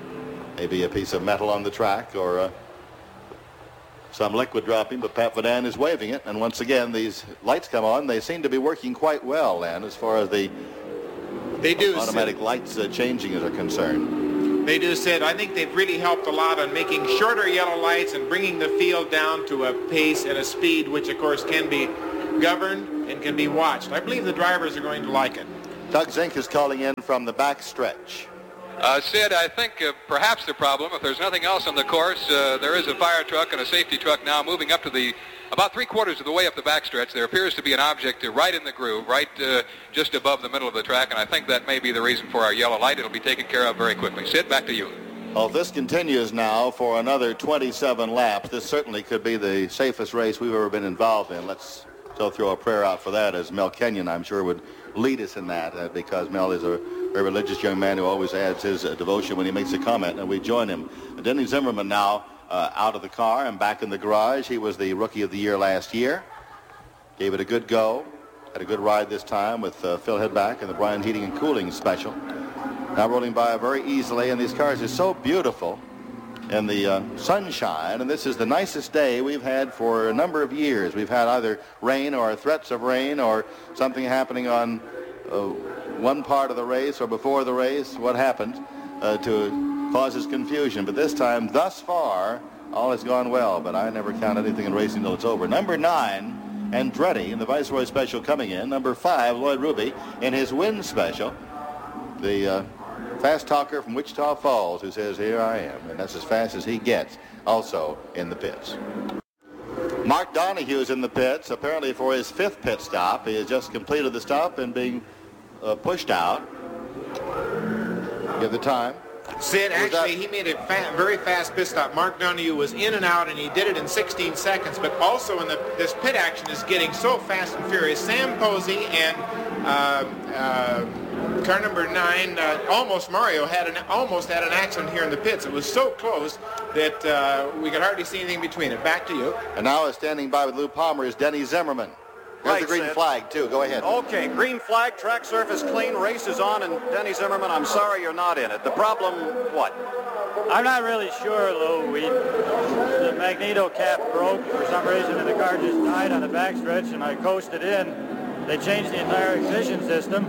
Maybe a piece of metal on the track, or uh, some liquid dropping, but Pat Vadan is waving it. And once again, these lights come on. They seem to be working quite well, Len, as far as the they do automatic lights uh, changing are concerned. They do, Sid. I think they've really helped a lot on making shorter yellow lights and bringing the field down to a pace and a speed which, of course, can be governed and can be watched. I believe the drivers are going to like it. Doug Zink is calling in from the back stretch. Uh, Sid, I think uh, perhaps the problem, if there's nothing else on the course, uh, there is a fire truck and a safety truck now moving up to the, about three quarters of the way up the backstretch. There appears to be an object uh, right in the groove, right uh, just above the middle of the track, and I think that may be the reason for our yellow light. It'll be taken care of very quickly. Sid, back to you. Well, if this continues now for another twenty-seven laps, this certainly could be the safest race we've ever been involved in. Let's so throw a prayer out for that, as Mel Kenyon, I'm sure, would lead us in that, uh, because Mel is a very religious young man who always adds his uh, devotion when he makes a comment, and we join him. Denny Zimmerman now uh, out of the car and back in the garage. He was the Rookie of the Year last year. Gave it a good go. Had a good ride this time with uh, Phil Hedback and the Bryan Heating and Cooling special. Now rolling by very easily, and these cars are so beautiful in the uh, sunshine, and this is the nicest day we've had for a number of years. We've had either rain or threats of rain or something happening on uh, one part of the race or before the race, what happened uh, to causes confusion. But this time, thus far, all has gone well, but I never count anything in racing until it's over. Number nine, Andretti in the Viceroy special coming in. Number five, Lloyd Ruby in his win special. The uh, fast talker from Wichita Falls who says, here I am, and that's as fast as he gets, also in the pits. Mark Donahue's in the pits, apparently for his fifth pit stop. He has just completed the stop and being uh, pushed out. Give the time. Sid, actually, he made a fa very fast pit stop. Mark Donahue was in and out, and he did it in sixteen seconds. But also, in the, this pit action is getting so fast and furious. Sam Posey and uh, uh, car number nine, uh, almost Mario, had an almost had an accident here in the pits. It was so close that uh, we could hardly see anything between it. Back to you. And now standing by with Lou Palmer is Denny Zimmerman. There's Right, the green Sid. flag, too. Go ahead. Okay, green flag, track surface clean, race is on, and Denny Zimmerman, I'm sorry you're not in it. The problem, what? I'm not really sure, Lou. We, the magneto cap broke for some reason, and the car just died on the backstretch, and I coasted in. They changed the entire ignition system,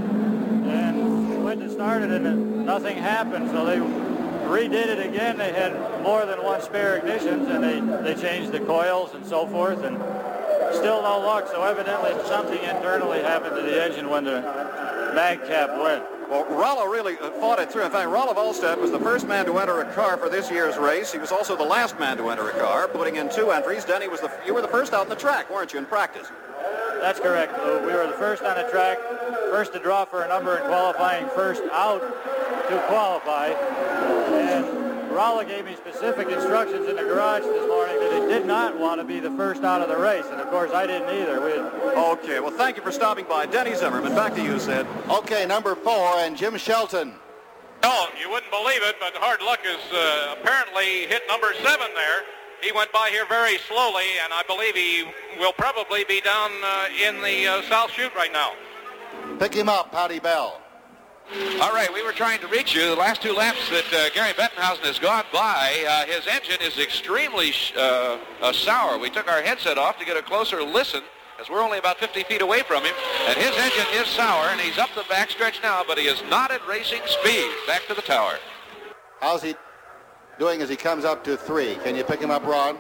and went and started, and nothing happened, so they redid it again. They had more than one spare ignitions, and they, they changed the coils and so forth, and still no luck, so evidently something internally happened to the engine when the mag cap went. Well, Rollo really fought it through. In fact, Rollo Volstead was the first man to enter a car for this year's race. He was also the last man to enter a car, putting in two entries. Denny, was the you were the first out in the track, weren't you, in practice? That's correct, Lou. We were the first on the track, first to draw for a number in qualifying, first out to qualify. And Rollo gave me specific instructions in the garage this morning that he did not want to be the first out of the race, and of course I didn't either. We... Okay, well thank you for stopping by. Denny Zimmerman, back to you, Sid. Okay, number four, and Jim Shelton. No, you wouldn't believe it, but Hard Luck has uh, apparently hit number seven there. He went by here very slowly, and I believe he will probably be down uh, in the uh, South Chute right now. Pick him up, Patty Bell. All right, we were trying to reach you. The last two laps that uh, Gary Bettenhausen has gone by, uh, his engine is extremely uh, uh, sour. We took our headset off to get a closer listen, as we're only about fifty feet away from him, and his engine is sour, and he's up the backstretch now, but he is not at racing speed. Back to the tower. How's he doing as he comes up to three? Can you pick him up, Ron?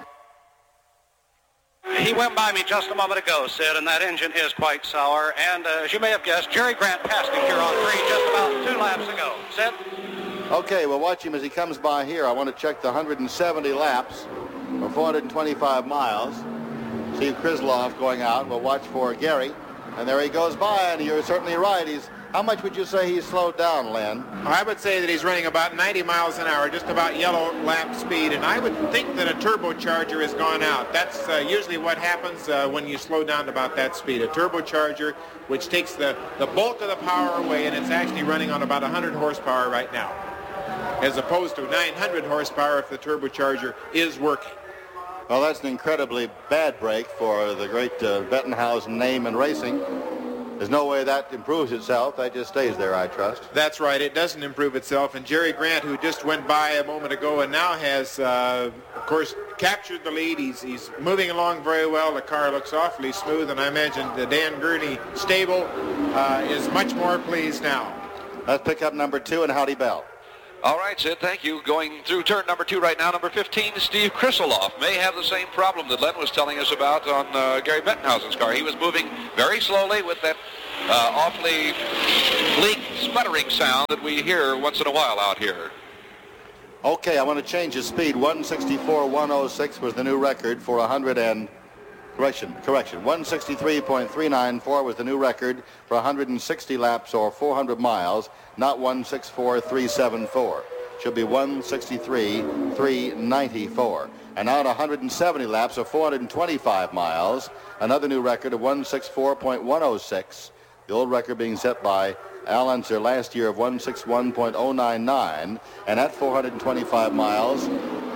He went by me just a moment ago, Sid, and that engine is quite sour. And uh, as you may have guessed, Jerry Grant passed him here on three just about two laps ago. Sid? Okay, we'll watch him as he comes by here. I want to check the one hundred seventy laps or four hundred twenty-five miles. Steve Krisloff going out. We'll watch for Gary. And there he goes by, and you're certainly right. He's, how much would you say he's slowed down, Len? I would say that he's running about ninety miles an hour, just about yellow lap speed, and I would think that a turbocharger has gone out. That's uh, usually what happens uh, when you slow down to about that speed. A turbocharger, which takes the, the bulk of the power away, and it's actually running on about one hundred horsepower right now, as opposed to nine hundred horsepower if the turbocharger is working. Well, that's an incredibly bad break for the great uh, Bettenhausen name in racing. There's no way that improves itself. That just stays there, I trust. That's right. It doesn't improve itself. And Jerry Grant, who just went by a moment ago and now has, uh, of course, captured the lead. He's, he's moving along very well. The car looks awfully smooth, and I imagine the Dan Gurney stable uh, is much more pleased now. Let's pick up number two and Howdy Bell. All right, Sid, thank you. Going through turn number two right now, number fifteen, Steve Krisseloff may have the same problem that Len was telling us about on uh, Gary Bettenhausen's car. He was moving very slowly with that uh, awfully bleak sputtering sound that we hear once in a while out here. Okay, I want to change the speed. one sixty-four one oh six was the new record for one hundred and... Correction, correction. one sixty-three point three nine four was the new record for one hundred sixty laps or four hundred miles, not one sixty-four three seventy-four. Should be one sixty-three three ninety-four. And now at one hundred seventy laps or four hundred twenty-five miles, another new record of one sixty-four point one oh six. The old record being set by Al Unser last year of one sixty-one point oh nine nine. And at four hundred twenty-five miles,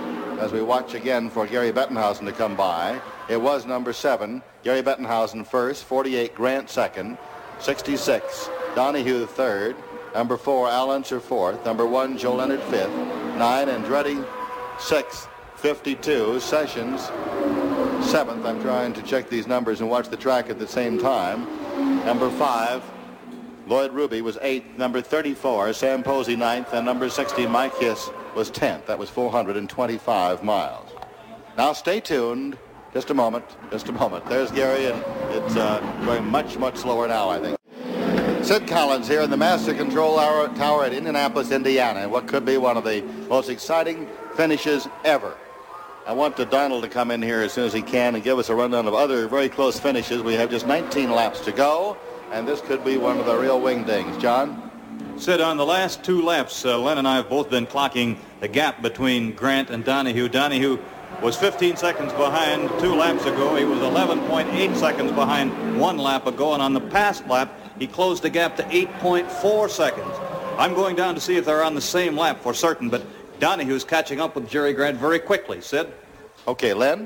as we watch again for Gary Bettenhausen to come by, it was number seven, Gary Bettenhausen first, forty-eight Grant second, sixty-six Donahue third, number four Al Unser fourth, number one Joe Leonard fifth, nine Andretti sixth, fifty-two Sessions seventh. I'm trying to check these numbers and watch the track at the same time. Number five Lloyd Ruby was eighth, number thirty-four Sam Posey ninth, and number sixty Mike Hiss was tenth. That was four hundred twenty-five miles. Now stay tuned. Just a moment, just a moment. There's Gary, and it's uh, going much, much slower now, I think. Sid Collins here in the Master Control Tower at Indianapolis, Indiana, what could be one of the most exciting finishes ever. I want the Donald to come in here as soon as he can and give us a rundown of other very close finishes. We have just nineteen laps to go, and this could be one of the real wingdings. John? Sid, on the last two laps, uh, Len and I have both been clocking the gap between Grant and Donahue. Donahue was fifteen seconds behind two laps ago. He was eleven point eight seconds behind one lap ago, and on the past lap, he closed the gap to eight point four seconds. I'm going down to see if they're on the same lap for certain, but Donahue's catching up with Jerry Grant very quickly. Sid? Okay, Len?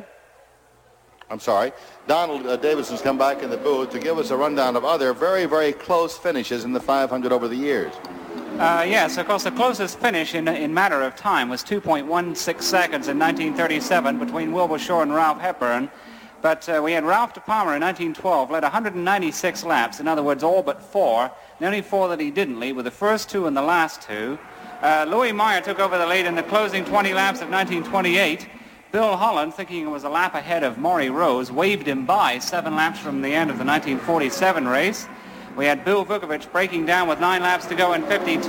I'm sorry. Donald uh, Davidson's come back in the booth to give us a rundown of other very, very close finishes in the five hundred over the years. Uh, yes, of course, the closest finish in, in matter of time was two point one six seconds in nineteen thirty-seven between Wilbur Shore and Ralph Hepburn. But uh, we had Ralph De Palma in nineteen twelve, led one hundred ninety-six laps, in other words, all but four. The only four that he didn't lead were the first two and the last two. Uh, Louis Meyer took over the lead in the closing twenty laps of nineteen twenty-eight. Bill Holland, thinking it was a lap ahead of Maury Rose, waved him by seven laps from the end of the nineteen forty-seven race. We had Bill Vukovich breaking down with nine laps to go in fifty-two.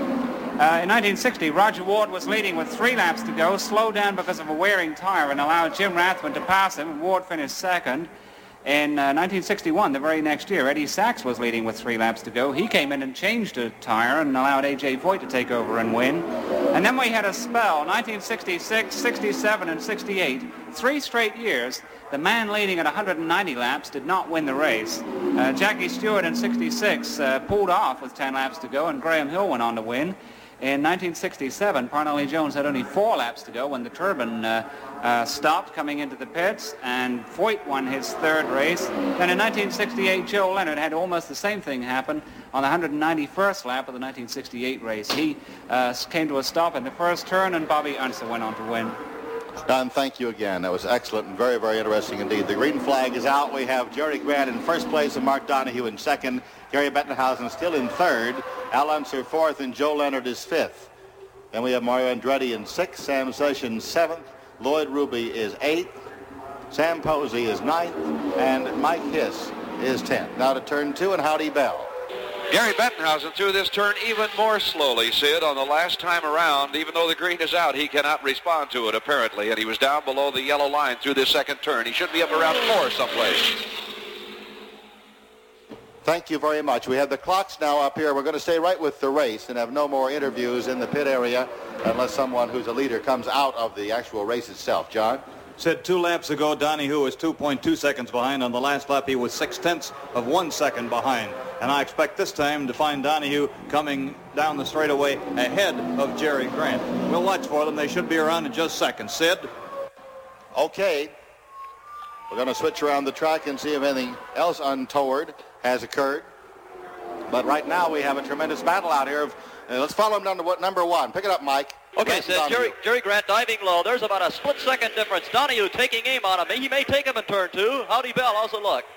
Uh, in nineteen sixty, Roger Ward was leading with three laps to go, slowed down because of a wearing tire and allowed Jim Rathman to pass him, and Ward finished second. In uh, nineteen sixty-one, the very next year, Eddie Sachs was leading with three laps to go. He came in and changed a tire and allowed A J Voigt to take over and win. And then we had a spell, nineteen sixty-six, sixty-seven, and sixty-eight. Three straight years, the man leading at one hundred ninety laps did not win the race. Uh, Jackie Stewart in sixty-six uh, pulled off with ten laps to go, and Graham Hill went on to win. In nineteen sixty-seven, Parnelli Jones had only four laps to go when the turbine uh, uh, stopped coming into the pits, and Voigt won his third race. Then in nineteen sixty-eight, Joe Leonard had almost the same thing happen on the one hundred ninety-first lap of the nineteen sixty-eight race. He uh, came to a stop in the first turn, and Bobby Unser went on to win. Don, thank you again. That was excellent and very, very interesting indeed. The green flag is out. We have Jerry Grant in first place and Mark Donahue in second. Gary Bettenhausen still in third. Al Unser fourth, and Joe Leonard is fifth. Then we have Mario Andretti in sixth, Sam Sessions seventh, Lloyd Ruby is eighth, Sam Posey is ninth, and Mike Hiss is tenth. Now to turn two and Howdy Bell. Gary Bettenhausen threw this turn even more slowly, Sid, on the last time around. Even though the green is out, he cannot respond to it, apparently, and he was down below the yellow line through this second turn. He should be up around four someplace. Thank you very much. We have the clocks now up here. We're going to stay right with the race and have no more interviews in the pit area unless someone who's a leader comes out of the actual race itself. John? Said two laps ago, Donahue was two point two seconds behind. On the last lap, he was six-tenths of one second behind. And I expect this time to find Donahue coming down the straightaway ahead of Jerry Grant. We'll watch for them. They should be around in just seconds. Sid? Okay. We're going to switch around the track and see if anything else untoward has occurred. But right now we have a tremendous battle out here. Of, uh, let's follow him down to what, number one. Pick it up, Mike. Okay, Sid, Jerry, Jerry Grant diving low. There's about a split-second difference. Donahue taking aim on him. He may take him in turn two. Howdy Bell, how's it look?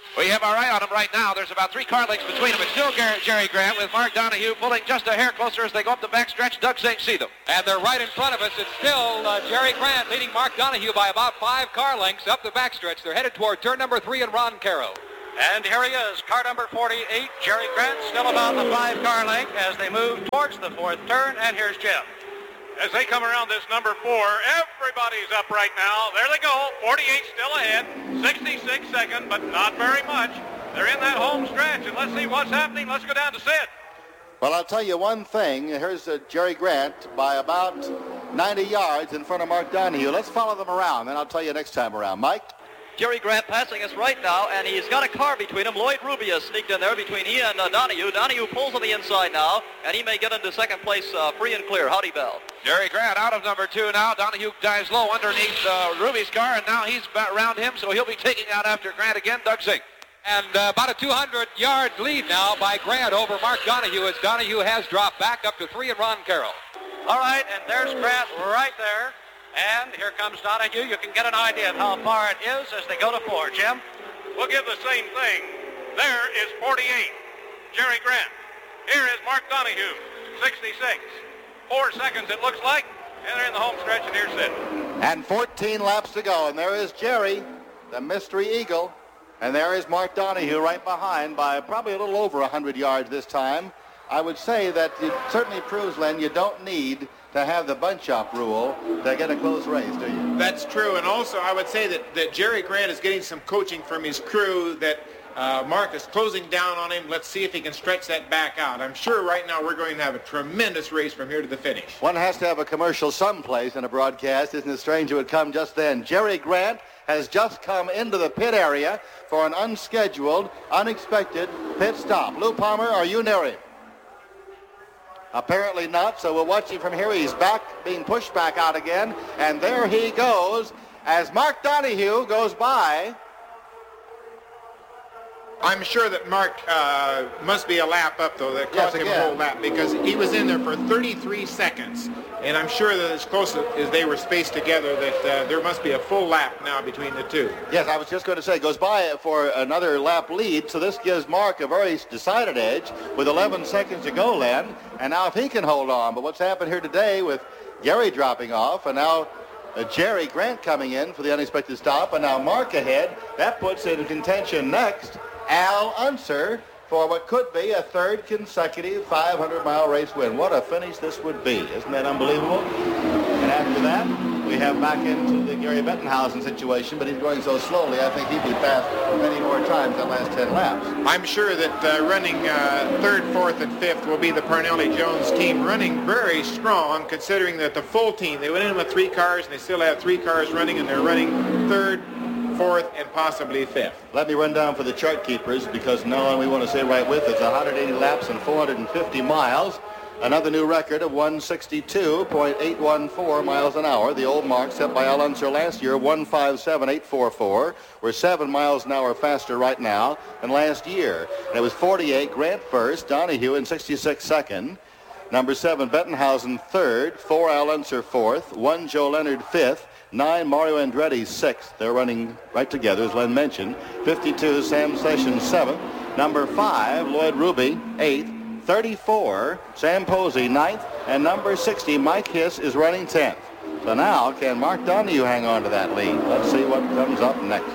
We have our eye on him right now. There's about three car lengths between them. It's still Jerry Grant with Mark Donohue pulling just a hair closer as they go up the backstretch. Doug Zink see them. And they're right in front of us. It's still uh, Jerry Grant leading Mark Donohue by about five car lengths up the backstretch. They're headed toward turn number three and Ron Caro. And here he is, car number forty-eight, Jerry Grant, still about the five car length as they move towards the fourth turn. And here's Jim. As they come around this number four, everybody's up right now. There they go. forty-eight still ahead. sixty-six second, but not very much. They're in that home stretch, and let's see what's happening. Let's go down to Sid. Well, I'll tell you one thing. Here's uh, Jerry Grant by about ninety yards in front of Mark Donohue. Let's follow them around, and I'll tell you next time around. Mike? Jerry Grant passing us right now, and he's got a car between him. Lloyd Ruby has sneaked in there between he and uh, Donohue. Donohue pulls on the inside now, and he may get into second place uh, free and clear. Howdy, Bell. Jerry Grant out of number two now. Donohue dives low underneath uh, Ruby's car, and now he's around him, so he'll be taking out after Grant again. Doug Zink. And uh, about a two hundred yard lead now by Grant over Mark Donohue as Donohue has dropped back up to three and Ron Carroll. All right, and there's Grant right there. And here comes Donohue. You can get an idea of how far it is as they go to four. Jim? We'll give the same thing. There is forty-eight, Jerry Grant. Here is Mark Donohue, sixty-six. Four seconds, it looks like. And they're in the home stretch, and here's Sid. And fourteen laps to go. And there is Jerry, the Mystery Eagle. And there is Mark Donohue right behind by probably a little over one hundred yards this time. I would say that it certainly proves, Len, you don't need to have the bunch-up rule to get a close race, do you? That's true, and also I would say that, that Jerry Grant is getting some coaching from his crew, that uh, Mark is closing down on him. Let's see if he can stretch that back out. I'm sure right now we're going to have a tremendous race from here to the finish. One has to have a commercial someplace in a broadcast. Isn't it strange it would come just then? Jerry Grant has just come into the pit area for an unscheduled, unexpected pit stop. Lou Palmer, are you near him? Apparently not, so we'll watch him from here. He's back, being pushed back out again, and there he goes as Mark Donohue goes by. I'm sure that Mark uh, must be a lap up, though. That cost Yes, him again. a whole lap because he was in there for thirty-three seconds. And I'm sure that as close as they were spaced together that uh, there must be a full lap now between the two. Yes, I was just going to say, goes by for another lap lead, so this gives Mark a very decided edge with eleven seconds to go, Len. And now if he can hold on, but what's happened here today with Gary dropping off, and now uh, Jerry Grant coming in for the unexpected stop, and now Mark ahead, that puts in contention next Al Unser for what could be a third consecutive five hundred mile race win. What a finish this would be. Isn't that unbelievable? And after that, we have back into the Gary Bettenhausen situation, but he's going so slowly, I think he'd be passed many more times than last ten laps. I'm sure that uh, running uh, third, fourth, and fifth will be the Parnelli Jones team, running very strong considering that the full team, they went in with three cars and they still have three cars running, and they're running third, fourth, and possibly fifth. Let me run down for the chart keepers because no one we want to stay right with. It's one hundred eighty laps and four hundred fifty miles. Another new record of one sixty-two point eight one four miles an hour. The old mark set by Al Unser last year, one fifty-seven point eight four four. We're seven miles an hour faster right now than last year. And it was forty-eight, Grant first, Donohue in sixty-six second. Number seven, Bettenhausen third, four Al Unser fourth, one Joe Leonard fifth, nine Mario Andretti sixth. They're running right together, as Len mentioned. fifty-two, Sam Sessions seventh. Number five, Lloyd Ruby eighth. thirty-four, Sam Posey ninth. And number sixty, Mike Hiss, is running tenth. So now, can Mark Donohue hang on to that lead? Let's see what comes up next.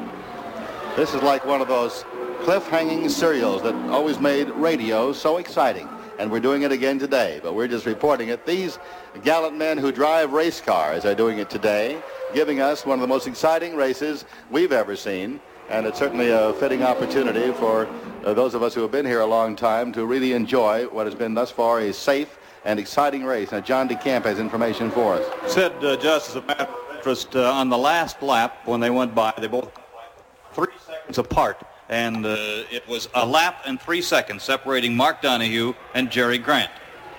This is like one of those cliff-hanging serials that always made radio so exciting. And we're doing it again today, but we're just reporting it. These gallant men who drive race cars are doing it today, giving us one of the most exciting races we've ever seen. And it's certainly a fitting opportunity for uh, those of us who have been here a long time to really enjoy what has been thus far a safe and exciting race. Now, John DeCamp has information for us. Said uh, just as a matter of interest, uh, on the last lap when they went by, they both three seconds apart. And uh, it was a lap and three seconds separating Mark Donohue and Jerry Grant.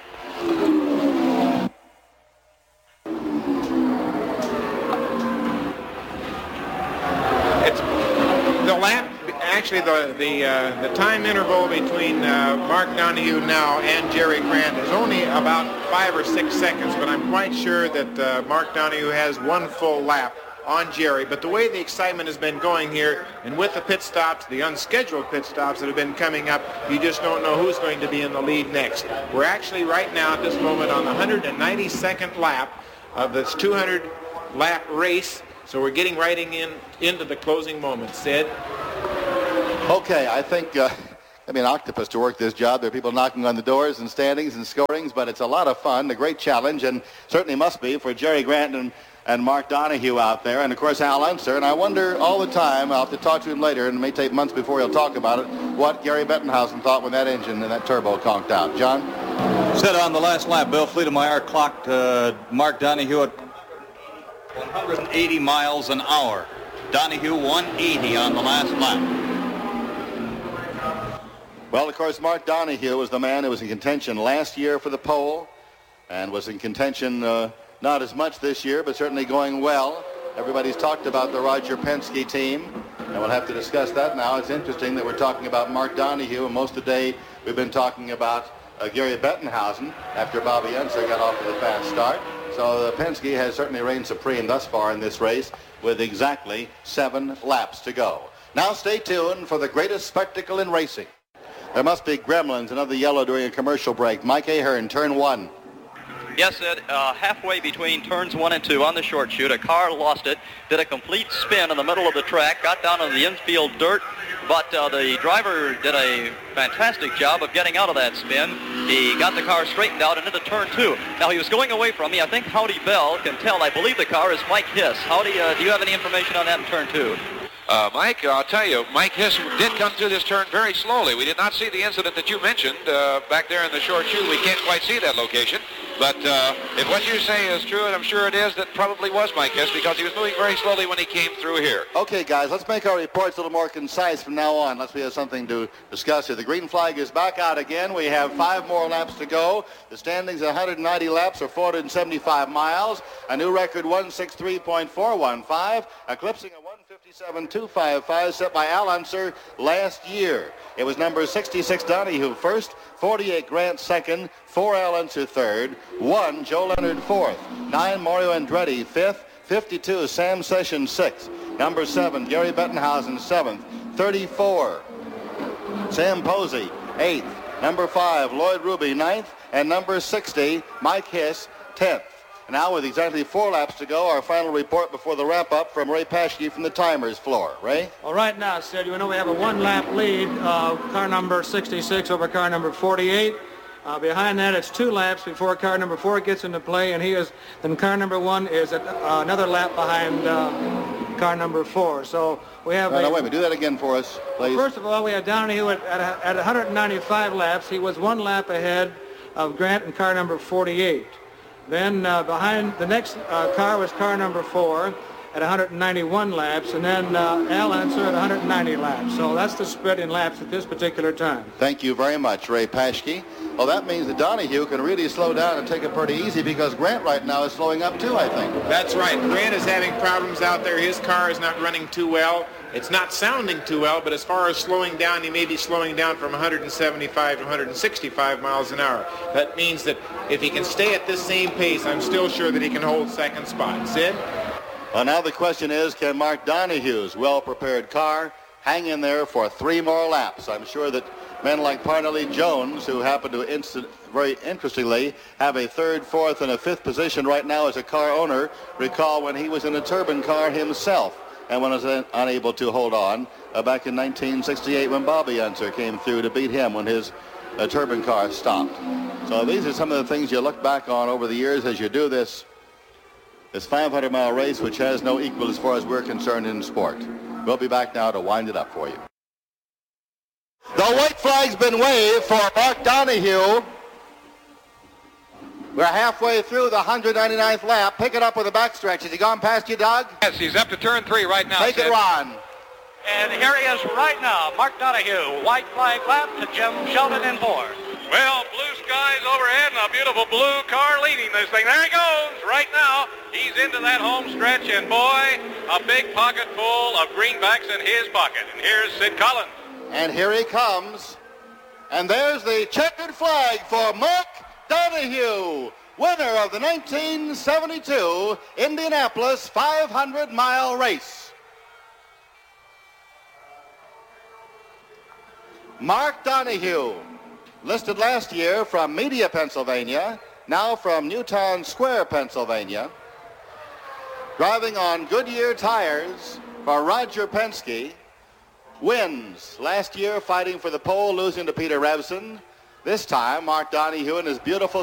It's the lap, actually the the uh, the time interval between uh, Mark Donohue now and Jerry Grant is only about five or six seconds, but I'm quite sure that uh, Mark Donohue has one full lap on Jerry. But the way the excitement has been going here, and with the pit stops, the unscheduled pit stops that have been coming up, you just don't know who's going to be in the lead next. We're actually right now at this moment on the one hundred ninety-second lap of this two hundred lap race. So we're getting right in into the closing moments. Sid? Okay, I think... Uh... I mean, octopus to work this job. There are people knocking on the doors and standings and scorings, but it's a lot of fun, a great challenge, and certainly must be for Jerry Grant and, and Mark Donohue out there, and of course Al Unser. And I wonder all the time, I'll have to talk to him later, and it may take months before he'll talk about it, what Gary Bettenhausen thought when that engine and that turbo conked out. John? Said on the last lap, Bill Fleetemeyer clocked uh, Mark Donohue at one hundred eighty miles an hour. Donohue one eighty on the last lap. Well, of course, Mark Donohue was the man who was in contention last year for the pole and was in contention uh, not as much this year, but certainly going well. Everybody's talked about the Roger Penske team, and we'll have to discuss that now. It's interesting that we're talking about Mark Donohue, and most of the day we've been talking about uh, Gary Bettenhausen after Bobby Unser got off to the fast start. So uh, Penske has certainly reigned supreme thus far in this race with exactly seven laps to go. Now stay tuned for the greatest spectacle in racing. There must be gremlins, another yellow during a commercial break. Mike Ahern, turn one. Yes, Ed, uh, halfway between turns one and two on the short chute, a car lost it, did a complete spin in the middle of the track, got down on the infield dirt, but uh, the driver did a fantastic job of getting out of that spin. He got the car straightened out and into turn two. Now, he was going away from me. I think Howdy Bell can tell. I believe the car is Mike Hiss. Howdy, uh, do you have any information on that in turn two? Uh, Mike, I'll tell you, Mike Hiss did come through this turn very slowly. We did not see the incident that you mentioned uh, back there in the short chute. We can't quite see that location. But uh, if what you say is true, and I'm sure it is, that probably was Mike Hiss because he was moving very slowly when he came through here. Okay, guys, let's make our reports a little more concise from now on. Let's we have something to discuss here. The green flag is back out again. We have five more laps to go. The standings at one hundred ninety laps are four hundred seventy-five miles. A new record one sixty-three point four one five, eclipsing a one fifty-seven point two five five set by Al Unser last year. It was number sixty-six Donohue first, forty-eight Grant second, four Al Unser third, one Joe Leonard fourth, nine Mario Andretti fifth, fifty-two Sam Sessions sixth, number seven Gary Bettenhausen seventh, thirty-four Sam Posey eighth, number five Lloyd Ruby ninth, and number sixty Mike Hiss tenth. Now, with exactly four laps to go, our final report before the wrap-up from Ray Paschke from the timers floor. Ray? Well, right now, Sid, you know we have a one-lap lead, uh, car number sixty-six over car number forty-eight. Uh, behind that, it's two laps before car number four gets into play, and he is, then car number one is at, uh, another lap behind uh, car number four. So we have... No, a, no, wait a minute. Do that again for us, please. Well, first of all, we had Donohue at, at, at one hundred ninety-five laps. He was one lap ahead of Grant in car number forty-eight. Then uh, behind the next uh, car was car number four at one hundred ninety-one laps, and then uh, Al Unser at one hundred ninety laps. So that's the split in laps at this particular time. Thank you very much, Ray Paschke. Well, that means that Donohue can really slow down and take it pretty easy because Grant right now is slowing up too, I think. That's right. Grant is having problems out there. His car is not running too well. It's not sounding too well, but as far as slowing down, he may be slowing down from one hundred seventy-five to one hundred sixty-five miles an hour. That means that if he can stay at this same pace, I'm still sure that he can hold second spot. Sid? Well, now the question is, can Mark Donohue's well-prepared car hang in there for three more laps? I'm sure that men like Parnelli Jones, who happen to, instant, very interestingly, have a third, fourth, and a fifth position right now as a car owner, recall when he was in a turbine car himself and was un- unable to hold on uh, back in nineteen sixty-eight when Bobby Unser came through to beat him when his uh, turbine car stopped. So these are some of the things you look back on over the years as you do this this five hundred mile race, which has no equal as far as we're concerned in sport. We'll be back now to wind it up for you. The white flag's been waved for Mark Donohue. We're halfway through the one hundred ninety-ninth lap. Pick it up with a backstretch. Has he gone past you, Doug? Yes, he's up to turn three right now. Take it, Ron. And here he is right now, Mark Donohue. White flag lap to Jim Sheldon in fourth. Well, blue skies overhead and a beautiful blue car leading this thing. There he goes right now. He's into that home stretch, and boy, a big pocket full of greenbacks in his pocket. And here's Sid Collins. And here he comes. And there's the checkered flag for Mark Donohue. winner of the nineteen seventy-two Indianapolis five hundred mile race. Mark Donahue, listed last year from Media, Pennsylvania, now from Newtown Square, Pennsylvania, driving on Goodyear tires for Roger Penske, wins. Last year fighting for the pole, losing to Peter Revson. This time, Mark Donahue in his beautiful